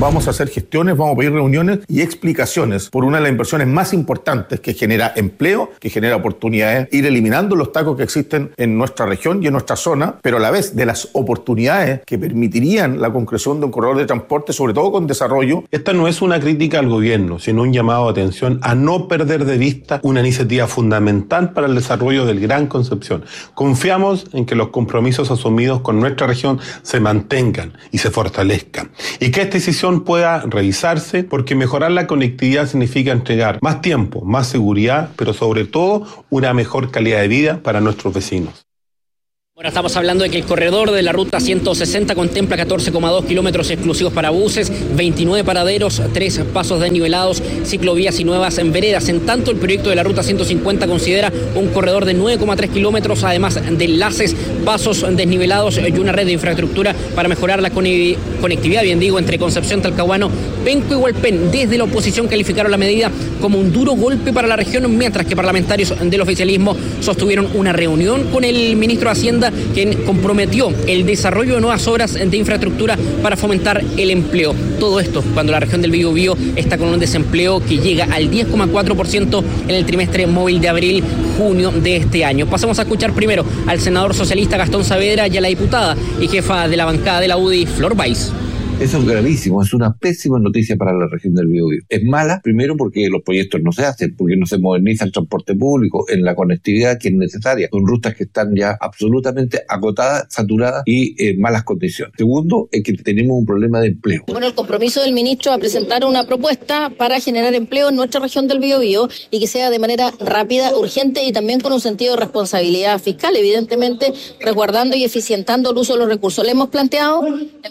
Vamos a hacer gestiones, vamos a pedir reuniones y explicaciones por una de las inversiones más importantes que genera empleo, que genera oportunidades, ir eliminando los tacos que existen en nuestra región y en nuestra zona, pero a la vez de las oportunidades que permitirían la concreción de un corredor de transporte, sobre todo con desarrollo. Esta no es una crítica al gobierno, sino un llamado de atención a no perder de vista una iniciativa fundamental para el desarrollo del Gran Concepción. Confiamos en que los compromisos asumidos con nuestra región se mantengan y se fortalezcan, y que esta decisión pueda revisarse, porque mejorar la conectividad significa entregar más tiempo, más seguridad, pero sobre todo una mejor calidad de vida para nuestros vecinos. Bueno, estamos hablando de que el corredor de la ruta 160 contempla 14,2 kilómetros exclusivos para buses, 29 paraderos, 3 pasos desnivelados, ciclovías y nuevas veredas. En tanto, el proyecto de la ruta 150 considera un corredor de 9,3 kilómetros, además de enlaces, pasos desnivelados y una red de infraestructura para mejorar la conectividad, entre Concepción, Talcahuano, Penco y Hualpén. Desde la oposición calificaron la medida como un duro golpe para la región, mientras que parlamentarios del oficialismo sostuvieron una reunión con el ministro de Hacienda, quien comprometió el desarrollo de nuevas obras de infraestructura para fomentar el empleo. Todo esto cuando la región del Biobío está con un desempleo que llega al 10,4% en el trimestre móvil de abril-junio de este año. Pasamos a escuchar primero al senador socialista Gastón Saavedra y a la diputada y jefa de la bancada de la UDI, Flor Báez. Eso es gravísimo, es una pésima noticia para la región del Biobío. Es mala, primero porque los proyectos no se hacen, porque no se moderniza el transporte público en la conectividad que es necesaria, con rutas que están ya absolutamente agotadas, saturadas y en malas condiciones. Segundo, es que tenemos un problema de empleo. Bueno, el compromiso del ministro a presentar una propuesta para generar empleo en nuestra región del Biobío y que sea de manera rápida, urgente y también con un sentido de responsabilidad fiscal, evidentemente resguardando y eficientando el uso de los recursos. Le hemos planteado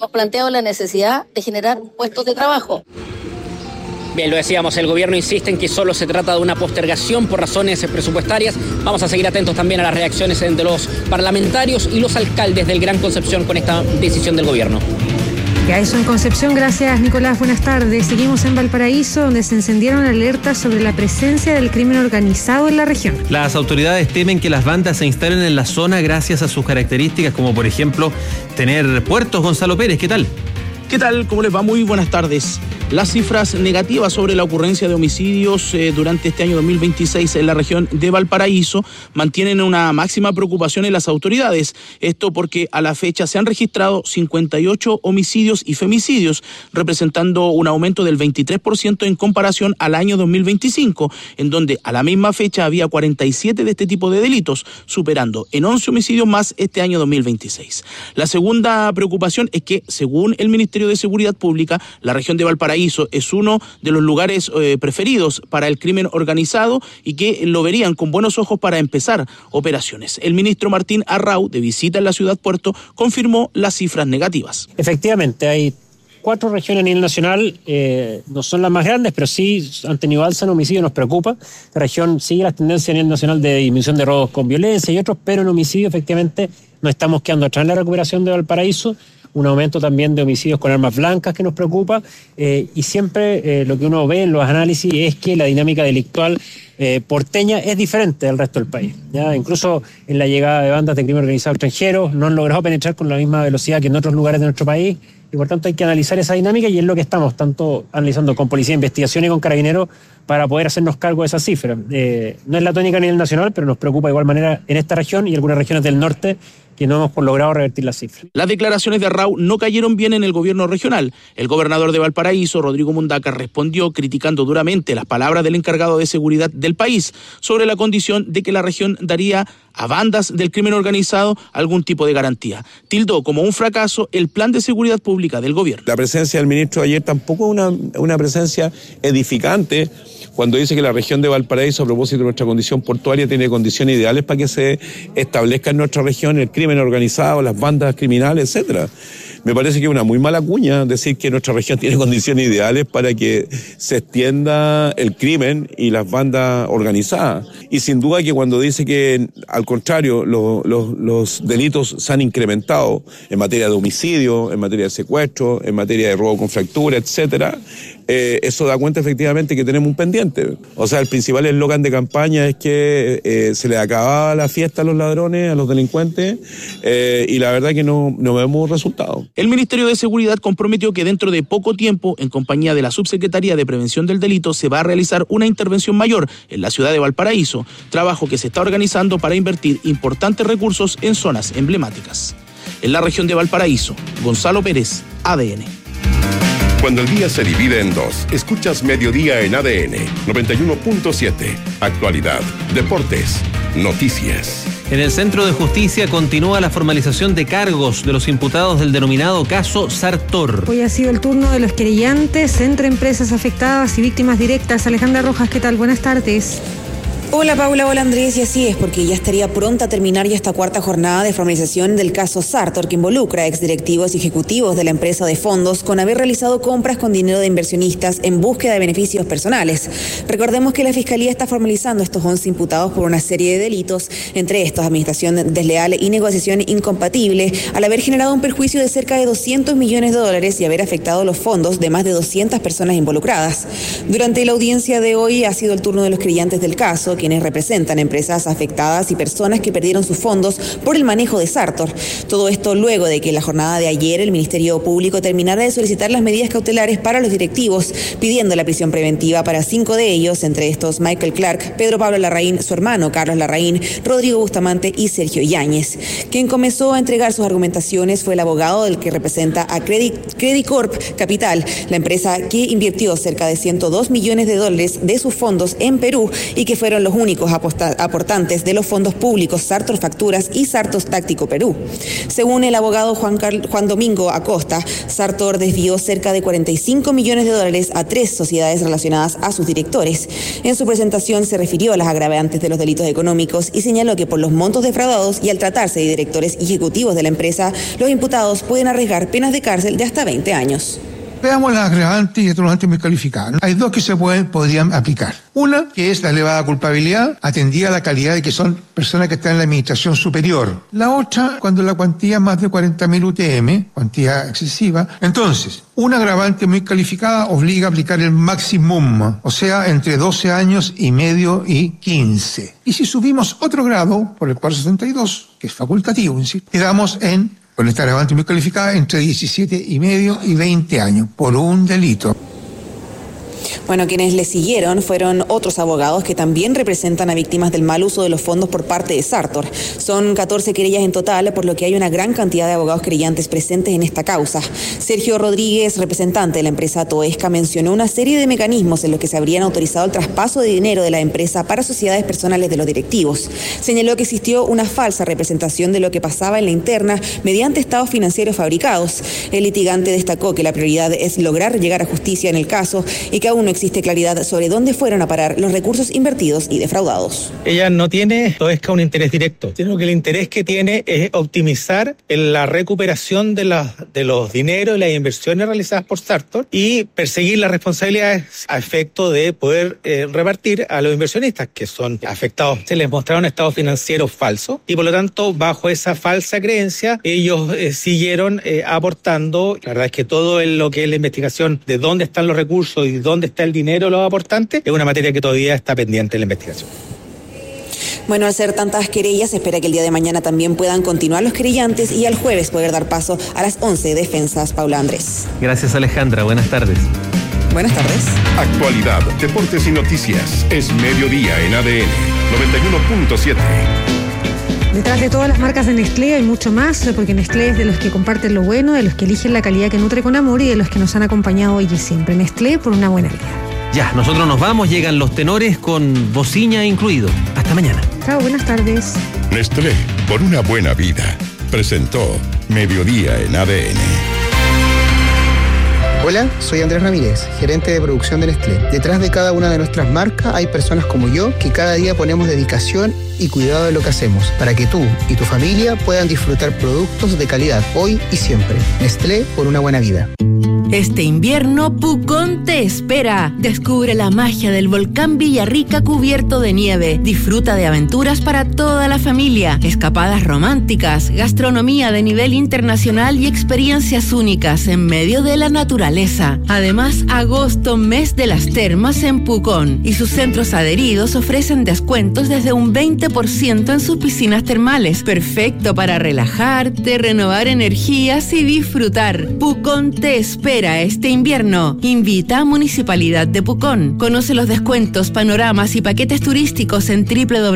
la necesidad de generar puestos de trabajo. Bien, lo decíamos, el gobierno insiste en que solo se trata de una postergación por razones presupuestarias. Vamos a seguir atentos también a las reacciones de los parlamentarios y los alcaldes del Gran Concepción con esta decisión del gobierno. Ya eso en Concepción, gracias Nicolás, buenas tardes. Seguimos en Valparaíso, donde se encendieron alertas sobre la presencia del crimen organizado en la región. Las autoridades temen que las bandas se instalen en la zona gracias a sus características, como por ejemplo tener puertos. Gonzalo Pérez, ¿qué tal? ¿Qué tal? ¿Cómo les va? Muy buenas tardes. Las cifras negativas sobre la ocurrencia de homicidios durante este año 2026 en la región de Valparaíso mantienen una máxima preocupación en las autoridades. Esto porque a la fecha se han registrado 58 homicidios y femicidios, representando un aumento del 23% en comparación al año 2025, en donde a la misma fecha había 47 de este tipo de delitos, superando en 11 homicidios más este año 2026. La segunda preocupación es que, según el Ministerio de Seguridad Pública, la región de Valparaíso es uno de los lugares preferidos para el crimen organizado y que lo verían con buenos ojos para empezar operaciones. El ministro Martín Arrau, de visita en la ciudad puerto, confirmó las cifras negativas. Efectivamente, hay 4 regiones a nivel nacional, no son las más grandes, pero sí han tenido alza en homicidio, nos preocupa. La región sigue las tendencias a nivel nacional de disminución de robos con violencia y otros, pero en homicidio efectivamente nos estamos quedando atrás en la recuperación de Valparaíso. Un aumento también de homicidios con armas blancas que nos preocupa y siempre lo que uno ve en los análisis es que la dinámica delictual porteña es diferente del resto del país. ¿Ya? Incluso en la llegada de bandas de crimen organizado extranjeros no han logrado penetrar con la misma velocidad que en otros lugares de nuestro país y por tanto hay que analizar esa dinámica y es lo que estamos tanto analizando con Policía de Investigación y con Carabineros para poder hacernos cargo de esas cifras. No es la tónica a nivel nacional, pero nos preocupa de igual manera en esta región y algunas regiones del norte que no hemos logrado revertir las cifras. Las declaraciones de Arrau no cayeron bien en el gobierno regional. El gobernador de Valparaíso, Rodrigo Mundaca, respondió criticando duramente las palabras del encargado de seguridad del país sobre la condición de que la región daría a bandas del crimen organizado algún tipo de garantía. Tildó como un fracaso el plan de seguridad pública del gobierno. La presencia del ministro ayer tampoco es una presencia edificante cuando dice que la región de Valparaíso, a propósito de nuestra condición portuaria, tiene condiciones ideales para que se establezca en nuestra región el crimen organizado, las bandas criminales, etcétera. Me parece que es una muy mala cuña decir que nuestra región tiene condiciones ideales para que se extienda el crimen y las bandas organizadas. Y sin duda que cuando dice que, al contrario, los delitos se han incrementado en materia de homicidio, en materia de secuestro, en materia de robo con fractura, etcétera, eso da cuenta efectivamente que tenemos un pendiente. O sea, el principal eslogan de campaña es que se le acababa la fiesta a los ladrones, a los delincuentes, y la verdad que no vemos resultados. El Ministerio de Seguridad comprometió que dentro de poco tiempo, en compañía de la Subsecretaría de Prevención del Delito, se va a realizar una intervención mayor en la ciudad de Valparaíso, trabajo que se está organizando para invertir importantes recursos en zonas emblemáticas. En la región de Valparaíso, Gonzalo Pérez, ADN. Cuando el día se divide en dos, escuchas Mediodía en ADN 91.7. Actualidad, deportes, noticias. En el Centro de Justicia continúa la formalización de cargos de los imputados del denominado caso Sartor. Hoy ha sido el turno de los querellantes entre empresas afectadas y víctimas directas. Alejandra Rojas, ¿qué tal? Buenas tardes. Hola Paula, hola Andrés, y así es, porque ya estaría pronta a terminar ya esta cuarta jornada de formalización del caso Sartor, que involucra a exdirectivos y ejecutivos de la empresa de fondos con haber realizado compras con dinero de inversionistas en búsqueda de beneficios personales. Recordemos que la Fiscalía está formalizando a estos 11 imputados por una serie de delitos, entre estos administración desleal y negociación incompatible, al haber generado un perjuicio de cerca de $200 millones y haber afectado los fondos de más de 200 personas involucradas. Durante la audiencia de hoy ha sido el turno de los creyentes del caso, quienes representan empresas afectadas y personas que perdieron sus fondos por el manejo de Sartor. Todo esto luego de que en la jornada de ayer el Ministerio Público terminara de solicitar las medidas cautelares para los directivos, pidiendo la prisión preventiva para 5 de ellos, entre estos Michael Clark, Pedro Pablo Larraín, su hermano Carlos Larraín, Rodrigo Bustamante y Sergio Yáñez. Quien comenzó a entregar sus argumentaciones fue el abogado del que representa a Credicorp Capital, la empresa que invirtió cerca de $102 millones de sus fondos en Perú y que fueron los únicos aportantes de los fondos públicos Sartor Facturas y Sartor Táctico Perú. Según el abogado Juan Domingo Acosta, Sartor desvió cerca de $45 millones a 3 sociedades relacionadas a sus directores. En su presentación se refirió a las agravantes de los delitos económicos y señaló que por los montos defraudados y al tratarse de directores y ejecutivos de la empresa, los imputados pueden arriesgar penas de cárcel de hasta 20 años. Veamos las agravantes y atenuantes muy calificadas, ¿no? Hay dos que se podrían aplicar. Una, que es la elevada culpabilidad, atendida a la calidad de que son personas que están en la administración superior. La otra, cuando la cuantía es más de 40.000 UTM, cuantía excesiva. Entonces, una agravante muy calificada obliga a aplicar el maximum, o sea, entre 12 años y medio y 15. Y si subimos otro grado, por el 462, que es facultativo, insisto, quedamos con esta agravante muy calificada, entre 17 y medio y 20 años, por un delito. Bueno, quienes le siguieron fueron otros abogados que también representan a víctimas del mal uso de los fondos por parte de Sartor. Son 14 querellas en total, por lo que hay una gran cantidad de abogados querellantes presentes en esta causa. Sergio Rodríguez, representante de la empresa Toesca, mencionó una serie de mecanismos en los que se habrían autorizado el traspaso de dinero de la empresa para sociedades personales de los directivos. Señaló que existió una falsa representación de lo que pasaba en la interna mediante estados financieros fabricados. El litigante destacó que la prioridad es lograr llegar a justicia en el caso y que aún no existe claridad sobre dónde fueron a parar los recursos invertidos y defraudados. Ella no tiene, Toesca, un interés directo, sino que el interés que tiene es optimizar la recuperación de los dineros y las inversiones realizadas por Sartor y perseguir las responsabilidades a efecto de poder repartir a los inversionistas que son afectados. Se les mostraron estados financieros falsos y por lo tanto, bajo esa falsa creencia, ellos siguieron aportando. La verdad es que todo lo que es la investigación de dónde están los recursos y dónde está el dinero de los aportantes es una materia que todavía está pendiente de la investigación. Bueno, al ser tantas querellas, se espera que el día de mañana también puedan continuar los querellantes y al jueves poder dar paso a las 11 defensas. Paula Andrés. Gracias, Alejandra. Buenas tardes. Buenas tardes. Actualidad, deportes y noticias. Es Mediodía en ADN 91.7. Detrás de todas las marcas de Nestlé hay mucho más, porque Nestlé es de los que comparten lo bueno, de los que eligen la calidad que nutre con amor y de los que nos han acompañado hoy y siempre. Nestlé, por una buena vida. Ya, nosotros nos vamos, llegan los tenores con bocina incluido. Hasta mañana. Chao, buenas tardes. Nestlé, por una buena vida. Presentó Mediodía en ADN. Hola, soy Andrés Ramírez, gerente de producción de Nestlé. Detrás de cada una de nuestras marcas hay personas como yo que cada día ponemos dedicación y cuidado de lo que hacemos para que tú y tu familia puedan disfrutar productos de calidad hoy y siempre. Nestlé, por una buena vida. Este invierno, Pucón te espera. Descubre la magia del volcán Villarrica cubierto de nieve. Disfruta de aventuras para toda la familia, escapadas románticas, gastronomía de nivel internacional y experiencias únicas en medio de la naturaleza. Además, agosto, mes de las termas en Pucón, y sus centros adheridos ofrecen descuentos desde un 20% en sus piscinas termales. Perfecto para relajarte, renovar energías y disfrutar. Pucón te espera este invierno. Invita a Municipalidad de Pucón. Conoce los descuentos, panoramas y paquetes turísticos en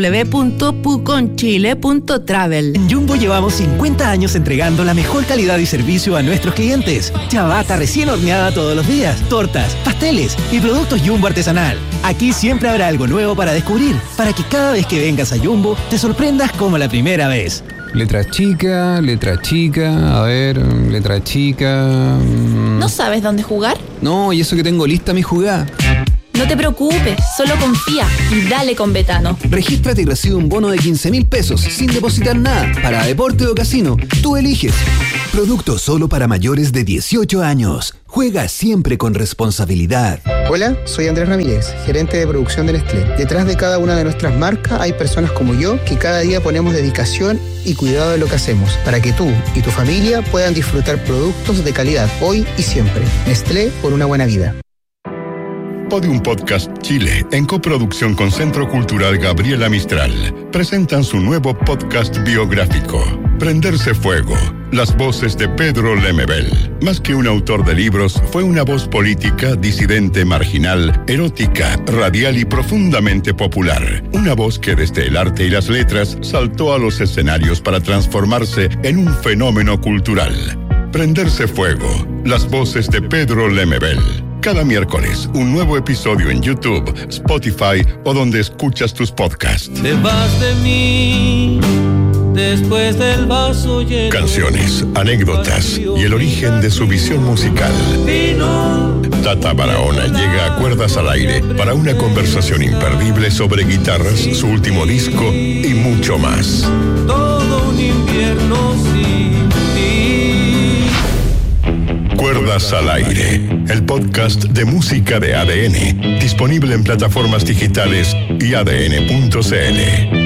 www.puconchile.travel. En Jumbo llevamos 50 años entregando la mejor calidad y servicio a nuestros clientes. Ciabatta recién horneada todos los días, tortas, pasteles y productos Jumbo artesanal. Aquí siempre habrá algo nuevo para descubrir, para que cada vez que vengas a Jumbo te sorprendas como la primera vez. Letra chica, a ver, letra chica... ¿No sabes dónde jugar? No, y eso que tengo lista mi jugada. No te preocupes, solo confía y dale con Betano. Regístrate y recibe un bono de 15.000 pesos sin depositar nada, para deporte o casino. Tú eliges. Producto solo para mayores de 18 años. Juega siempre con responsabilidad. Hola, soy Andrés Ramírez, gerente de producción de Nestlé. Detrás de cada una de nuestras marcas hay personas como yo que cada día ponemos dedicación y cuidado de lo que hacemos para que tú y tu familia puedan disfrutar productos de calidad hoy y siempre. Nestlé, por una buena vida. Podium Podcast Chile, en coproducción con Centro Cultural Gabriela Mistral, presentan su nuevo podcast biográfico, Prenderse Fuego, las voces de Pedro Lemebel. Más que un autor de libros, fue una voz política, disidente, marginal, erótica, radial y profundamente popular. Una voz que desde el arte y las letras saltó a los escenarios para transformarse en un fenómeno cultural. Prenderse Fuego, las voces de Pedro Lemebel. Cada miércoles, un nuevo episodio en YouTube, Spotify o donde escuchas tus podcasts. Te vas de mí, después del vaso lleno. Canciones, anécdotas y el origen de su visión musical. Tata Barahona llega a Cuerdas al Aire para una conversación imperdible sobre guitarras, su último disco y mucho más. Todo un invierno sin ti. Cuerdas al Aire, el podcast de música de ADN, disponible en plataformas digitales y adn.cl.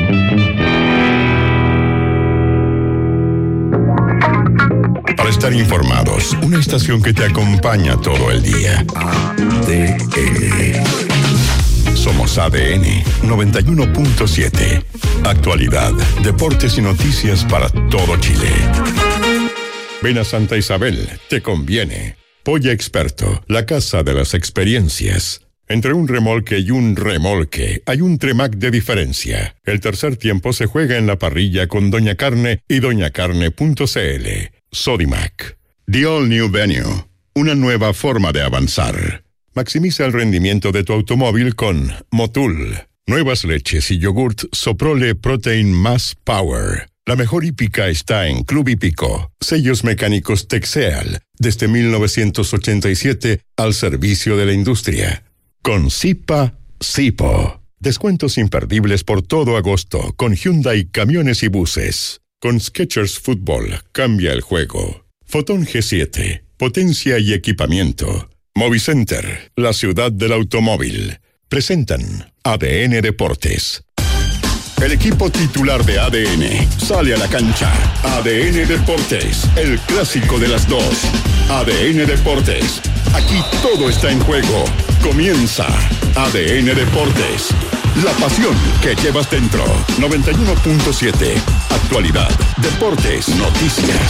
Para estar informados, una estación que te acompaña todo el día. ADN. Somos ADN 91.7. Actualidad, deportes y noticias para todo Chile. Ven a Santa Isabel, te conviene. Polla Experto, la casa de las experiencias. Entre un remolque y un remolque hay un Tremac de diferencia. El tercer tiempo se juega en la parrilla con Doña Carne y doñacarne.cl. Sodimac. The All New Venue. Una nueva forma de avanzar. Maximiza el rendimiento de tu automóvil con Motul. Nuevas leches y yogurt Soprole Protein Mass Power. La mejor hípica está en Club Hípico. Sellos mecánicos Texeal, desde 1987 al servicio de la industria. Con Zipa, Zipo. Descuentos imperdibles por todo agosto con Hyundai Camiones y Buses. Con Skechers Fútbol, cambia el juego. Fotón G7, potencia y equipamiento. Movicenter, la ciudad del automóvil. Presentan ADN Deportes. El equipo titular de ADN sale a la cancha. ADN Deportes, el clásico de las dos. ADN Deportes, aquí todo está en juego. Comienza ADN Deportes, la pasión que llevas dentro. 91.7, actualidad, deportes, noticias.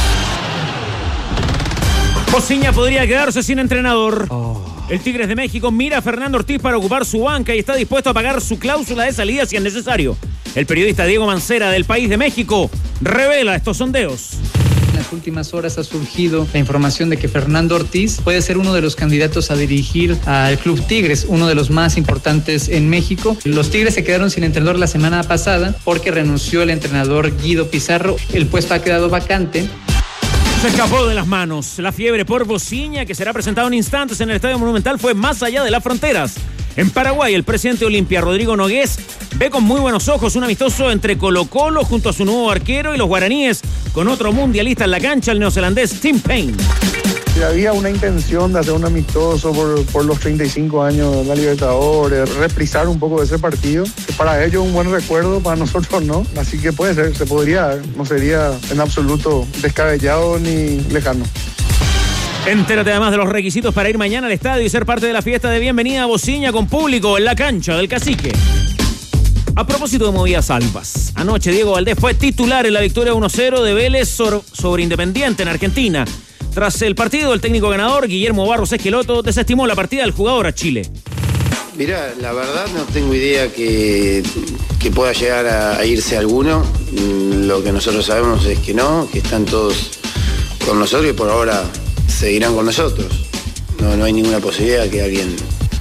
Bociña podría quedarse sin entrenador. El Tigres de México mira a Fernando Ortiz para ocupar su banca y está dispuesto a pagar su cláusula de salida si es necesario. El periodista Diego Mancera del País de México revela estos sondeos. En las últimas horas ha surgido la información de que Fernando Ortiz puede ser uno de los candidatos a dirigir al Club Tigres, uno de los más importantes en México. Los Tigres se quedaron sin entrenador la semana pasada porque renunció el entrenador Guido Pizarro. El puesto ha quedado vacante. Se escapó de las manos. La fiebre por Bociña, que será presentado en instantes en el Estadio Monumental, fue más allá de las fronteras. En Paraguay, el presidente de Olimpia, Rodrigo Nogués, ve con muy buenos ojos un amistoso entre Colo-Colo junto a su nuevo arquero y los guaraníes, con otro mundialista en la cancha, el neozelandés Tim Payne. Si había una intención de hacer un amistoso por los 35 años de la Libertadores, reprisar un poco de ese partido, que para ellos es un buen recuerdo, para nosotros no. Así que puede ser, se podría, no sería en absoluto descabellado ni lejano. Entérate además de los requisitos para ir mañana al estadio y ser parte de la fiesta de bienvenida a Bociña con público en la cancha del Cacique. A propósito de movidas albas, anoche Diego Valdés fue titular en la victoria 1-0 de Vélez sobre Independiente en Argentina. Tras el partido, el técnico ganador, Guillermo Barros Esqueloto, desestimó la partida del jugador a Chile. Mirá, la verdad no tengo idea que pueda llegar a irse alguno. Lo que nosotros sabemos es que no, que están todos con nosotros y por ahora seguirán con nosotros. No hay ninguna posibilidad que alguien,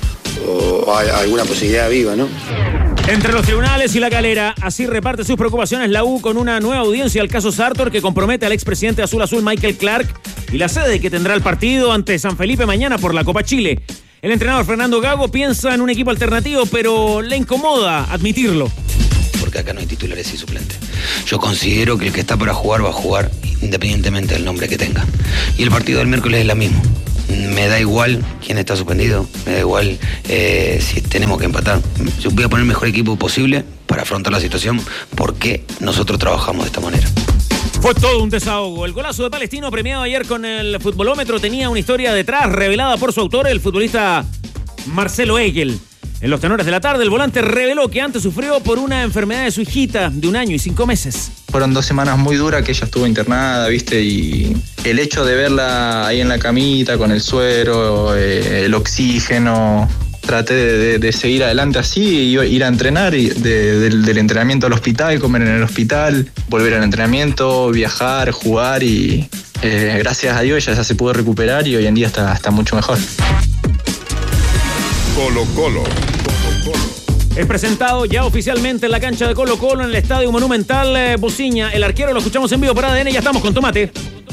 o alguna posibilidad viva, ¿no? Entre los tribunales y la galera, así reparte sus preocupaciones la U con una nueva audiencia al caso Sartor que compromete al expresidente Azul Azul Michael Clark y la sede que tendrá el partido ante San Felipe mañana por la Copa Chile. El entrenador Fernando Gago piensa en un equipo alternativo, pero le incomoda admitirlo. Porque acá no hay titulares y suplentes. Yo considero que el que está para jugar va a jugar independientemente del nombre que tenga. Y el partido del miércoles es lo mismo. Me da igual quién está suspendido, me da igual si tenemos que empatar. Yo voy a poner el mejor equipo posible para afrontar la situación porque nosotros trabajamos de esta manera. Fue todo un desahogo. El golazo de Palestino premiado ayer con el futbolómetro tenía una historia detrás revelada por su autor, el futbolista Marcelo Egel. En los tenores de la tarde, el volante reveló que antes sufrió por una enfermedad de su hijita de 1 año y 5 meses. Fueron 2 semanas muy duras que ella estuvo internada, ¿viste? Y el hecho de verla ahí en la camita con el suero, el oxígeno, traté de seguir adelante así, ir a entrenar y del entrenamiento al hospital, comer en el hospital, volver al entrenamiento, viajar, jugar y gracias a Dios ella ya se pudo recuperar y hoy en día está mucho mejor. Colo Colo. Es presentado ya oficialmente en la cancha de Colo Colo en el Estadio Monumental Bociña. El arquero lo escuchamos en vivo para ADN. Ya estamos con Tomate.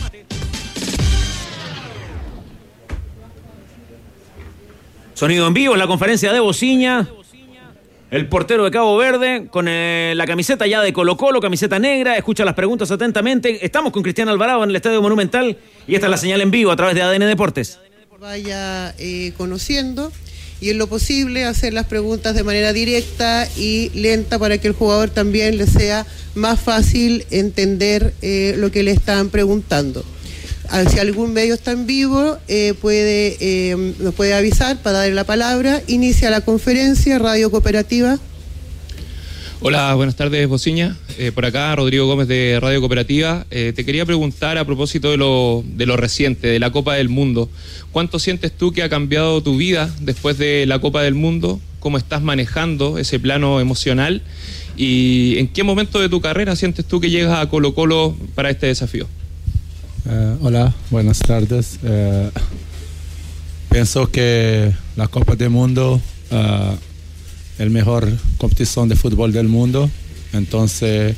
Sonido en vivo en la conferencia de Bociña. El portero de Cabo Verde con la camiseta ya de Colo Colo, camiseta negra. Escucha las preguntas atentamente. Estamos con Cristian Alvarado en el Estadio Monumental y esta es la señal en vivo a través de ADN Deportes. Vaya conociendo y en lo posible hacer las preguntas de manera directa y lenta para que el jugador también le sea más fácil entender lo que le están preguntando. Si algún medio está en vivo, nos puede avisar para darle la palabra. Inicia la conferencia, Radio Cooperativa. Hola, buenas tardes, Bociña. Por acá, Rodrigo Gómez de Radio Cooperativa. Te quería preguntar a propósito de lo reciente, de la Copa del Mundo. ¿Cuánto sientes tú que ha cambiado tu vida después de la Copa del Mundo? ¿Cómo estás manejando ese plano emocional? ¿Y en qué momento de tu carrera sientes tú que llegas a Colo Colo para este desafío? Hola, buenas tardes. Pienso que la Copa del Mundo el mejor competición de fútbol del mundo. Entonces,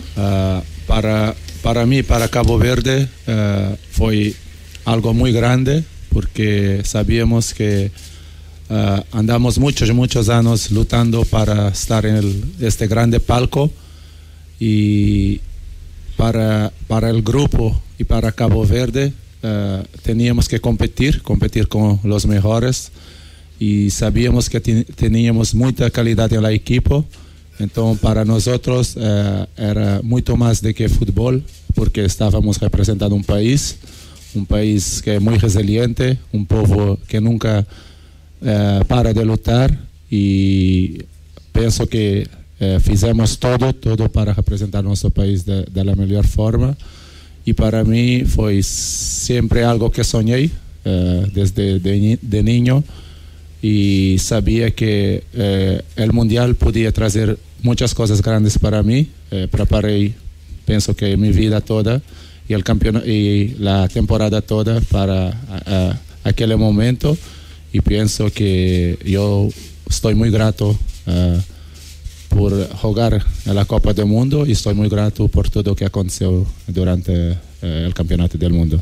para mí, para Cabo Verde, fue algo muy grande porque sabíamos que andamos muchos años luchando para estar en este grande palco y para el grupo y para Cabo Verde teníamos que competir con los mejores. Y sabíamos que teníamos mucha calidad en el equipo, entonces para nosotros era mucho más de que fútbol, porque estábamos representando un país que es muy resiliente, un pueblo que nunca para de luchar y pienso que fizemos todo para representar nuestro país de la mejor forma y para mí fue siempre algo que soñé desde de niño. Y sabía que el mundial podía traer muchas cosas grandes para mí. Preparé, pienso que mi vida toda y el campeonato y la temporada toda para aquel momento y pienso que yo estoy muy grato por jugar en la Copa del Mundo y estoy muy grato por todo lo que aconteció durante el campeonato del mundo.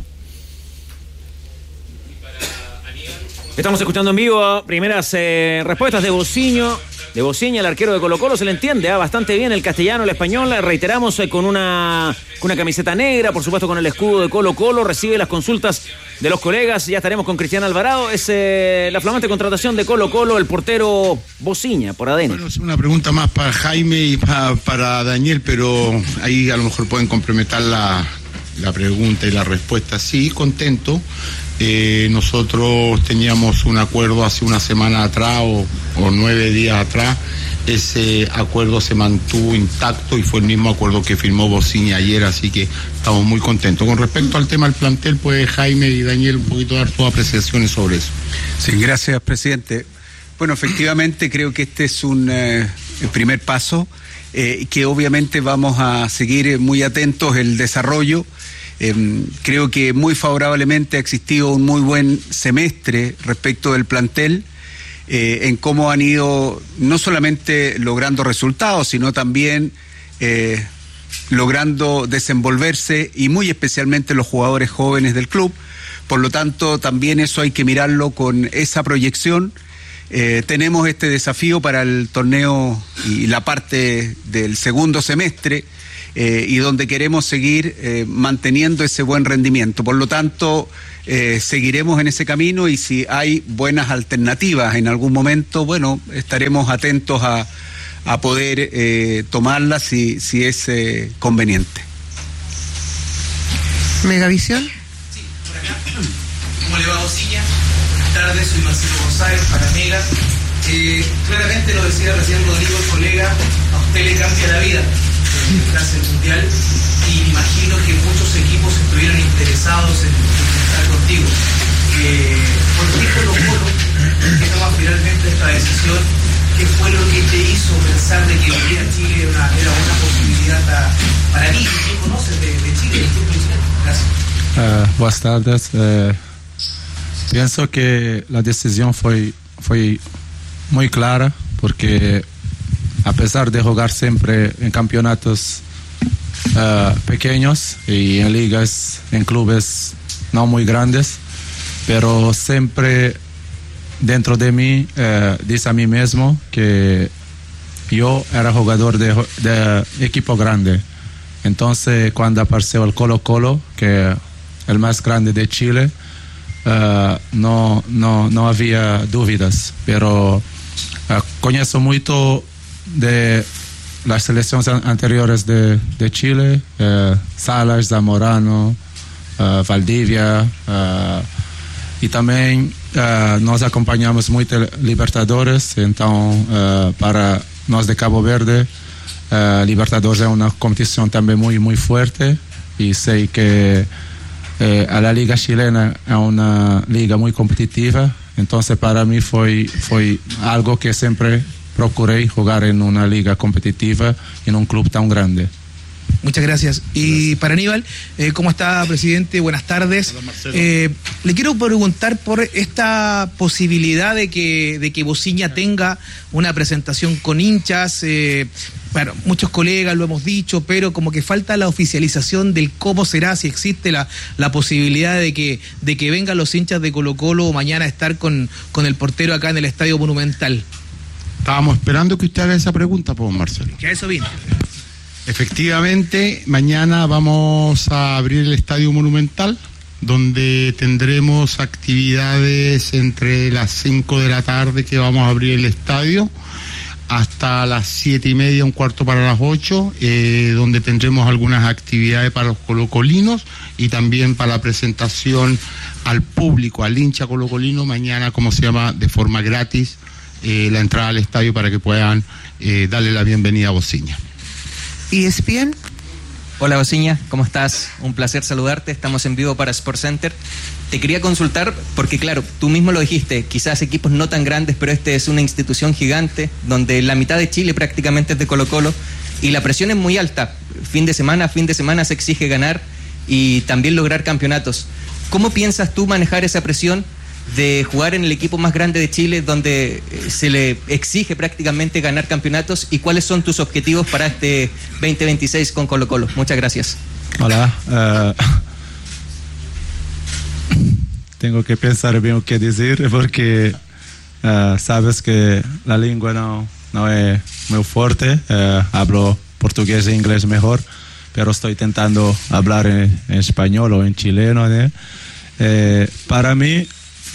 Estamos escuchando en vivo primeras respuestas de Bociño de Bociña, el arquero de Colo-Colo. Se le entiende bastante bien el castellano, el español. Reiteramos, con una camiseta negra, por supuesto con el escudo de Colo-Colo. Recibe las consultas de los colegas. Ya estaremos con Cristian Alvarado. Es la flamante contratación de Colo-Colo, el portero Bociña por ADN. Bueno, es una pregunta más para Jaime y para Daniel, pero ahí a lo mejor pueden complementar la pregunta y la respuesta. Sí, contento. Nosotros teníamos un acuerdo hace una semana atrás o 9 días atrás. Ese acuerdo se mantuvo intacto y fue el mismo acuerdo que firmó Bociña ayer, así que estamos muy contentos. Con respecto al tema del plantel, pues Jaime y Daniel un poquito dar sus apreciaciones sobre eso. Sí, gracias, presidente. Bueno, efectivamente creo que este es el primer paso, que obviamente vamos a seguir muy atentos el desarrollo. Creo que muy favorablemente ha existido un muy buen semestre respecto del plantel, en cómo han ido no solamente logrando resultados, sino también logrando desenvolverse, y muy especialmente los jugadores jóvenes del club. Por lo tanto, también eso hay que mirarlo con esa proyección. Tenemos este desafío para el torneo y la parte del segundo semestre, y donde queremos seguir manteniendo ese buen rendimiento. Por lo tanto, seguiremos en ese camino, y si hay buenas alternativas en algún momento, bueno, estaremos atentos a poder tomarlas si es conveniente. Megavisión. Sí, por acá. ¿Cómo le va, Bociña? Buenas tardes, soy Marcelo González, para Mega. Claramente lo decía recién Rodrigo, el colega, a usted le cambia la vida tras el Mundial, y me imagino que muchos equipos estuvieron interesados en estar contigo. ¿Por qué Colo-Colo? ¿Por qué tomas finalmente esta decisión? ¿Qué fue lo que te hizo pensar de que venir a Chile era una posibilidad para ti? ¿Qué conoces de Chile, del fútbol chileno? Gracias. Buenas tardes. Pienso que la decisión fue muy clara, porque a pesar de jugar siempre en campeonatos pequeños y en ligas, en clubes no muy grandes, pero siempre dentro de mí dice a mí mismo que yo era jugador de equipo grande. Entonces, cuando apareció el Colo-Colo, que es el más grande de Chile, no había dudas, pero conozco mucho de las selecciones anteriores de Chile, Salas, Zamorano, Valdivia, y también nos acompañamos mucho Libertadores. Entonces, para nos de Cabo Verde, Libertadores es una competición también muy, muy fuerte, y sé que a la liga chilena es una liga muy competitiva. Entonces, para mí fue algo que siempre procuré, jugar en una liga competitiva en un club tan grande. Muchas gracias. Y para Aníbal, ¿cómo está, presidente? Buenas tardes. Le quiero preguntar por esta posibilidad de que Bociña tenga una presentación con hinchas. Bueno, muchos colegas lo hemos dicho, pero como que falta la oficialización del cómo será, si existe la posibilidad de que vengan los hinchas de Colo-Colo mañana a estar con el portero acá en el Estadio Monumental. Estábamos esperando que usted haga esa pregunta, pues, Marcelo. Que a eso vine. Efectivamente, mañana vamos a abrir el Estadio Monumental, donde tendremos actividades entre las 5 de la tarde, que vamos a abrir el estadio, hasta las 7:30, un cuarto para las 8, donde tendremos algunas actividades para los colocolinos y también para la presentación al público, al hincha colocolino, mañana, como se llama, de forma gratis, la entrada al estadio, para que puedan darle la bienvenida a Bociña. ESPN. Hola, Bociña, ¿cómo estás? Un placer saludarte, estamos en vivo para SportsCenter. Te quería consultar porque, claro, tú mismo lo dijiste, quizás equipos no tan grandes, pero este es una institución gigante donde la mitad de Chile prácticamente es de Colo-Colo y la presión es muy alta. Fin de semana se exige ganar y también lograr campeonatos. ¿Cómo piensas tú manejar esa presión de jugar en el equipo más grande de Chile, donde se le exige prácticamente ganar campeonatos, y cuáles son tus objetivos para este 2026 con Colo-Colo? Muchas gracias. Hola. Tengo que pensar bien qué decir, porque sabes que la lengua no no es muy fuerte, hablo portugués e inglés mejor, pero estoy intentando hablar en español o en chileno, ¿no? Para mí,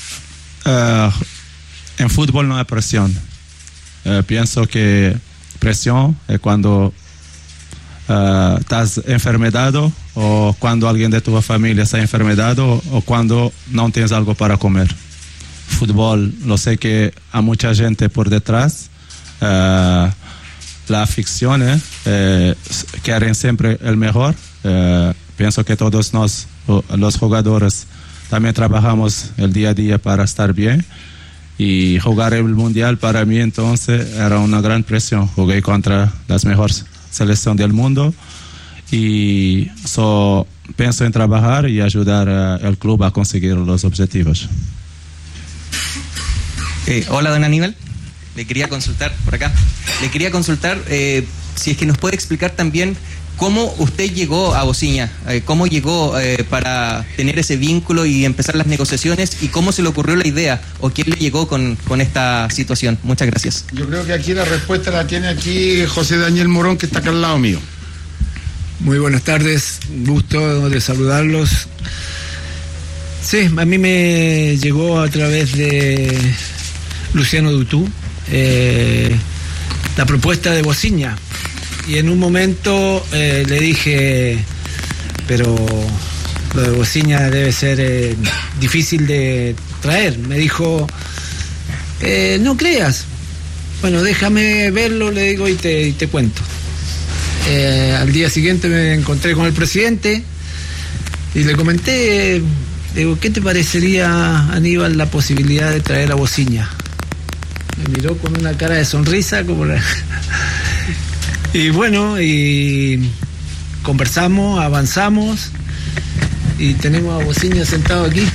en fútbol no hay presión. Pienso que presión es cuando estás enfermedado, o cuando alguien de tu familia está enfermedado, o cuando no tienes algo para comer. Fútbol, lo sé que hay mucha gente por detrás, la afición, quieren siempre el mejor. Pienso que todos los jugadores también trabajamos el día a día para estar bien, y jugar el mundial para mí entonces era una gran presión. Jugué contra las mejores selecciones del mundo, y pienso en trabajar y ayudar al club a conseguir los objetivos. Hola, don Aníbal. Le quería consultar por acá. Si es que nos puede explicar también cómo usted llegó a Bociña, cómo llegó para tener ese vínculo y empezar las negociaciones, y cómo se le ocurrió la idea, o quién le llegó con esta situación. Muchas gracias. Yo creo que aquí la respuesta la tiene aquí José Daniel Morón, que está acá al lado mío. Muy buenas tardes, gusto de saludarlos. Sí, a mí me llegó a través de Luciano Dutú la propuesta de Bociña, y en un momento le dije, pero lo de Bociña debe ser difícil de traer. Me dijo, no creas, bueno, déjame verlo, le digo, y te cuento. Al día siguiente me encontré con el presidente y le comenté, digo, ¿qué te parecería, Aníbal, la posibilidad de traer a Bociña? Me miró con una cara de sonrisa como y bueno, y conversamos, avanzamos, y tenemos a Bociña sentado aquí.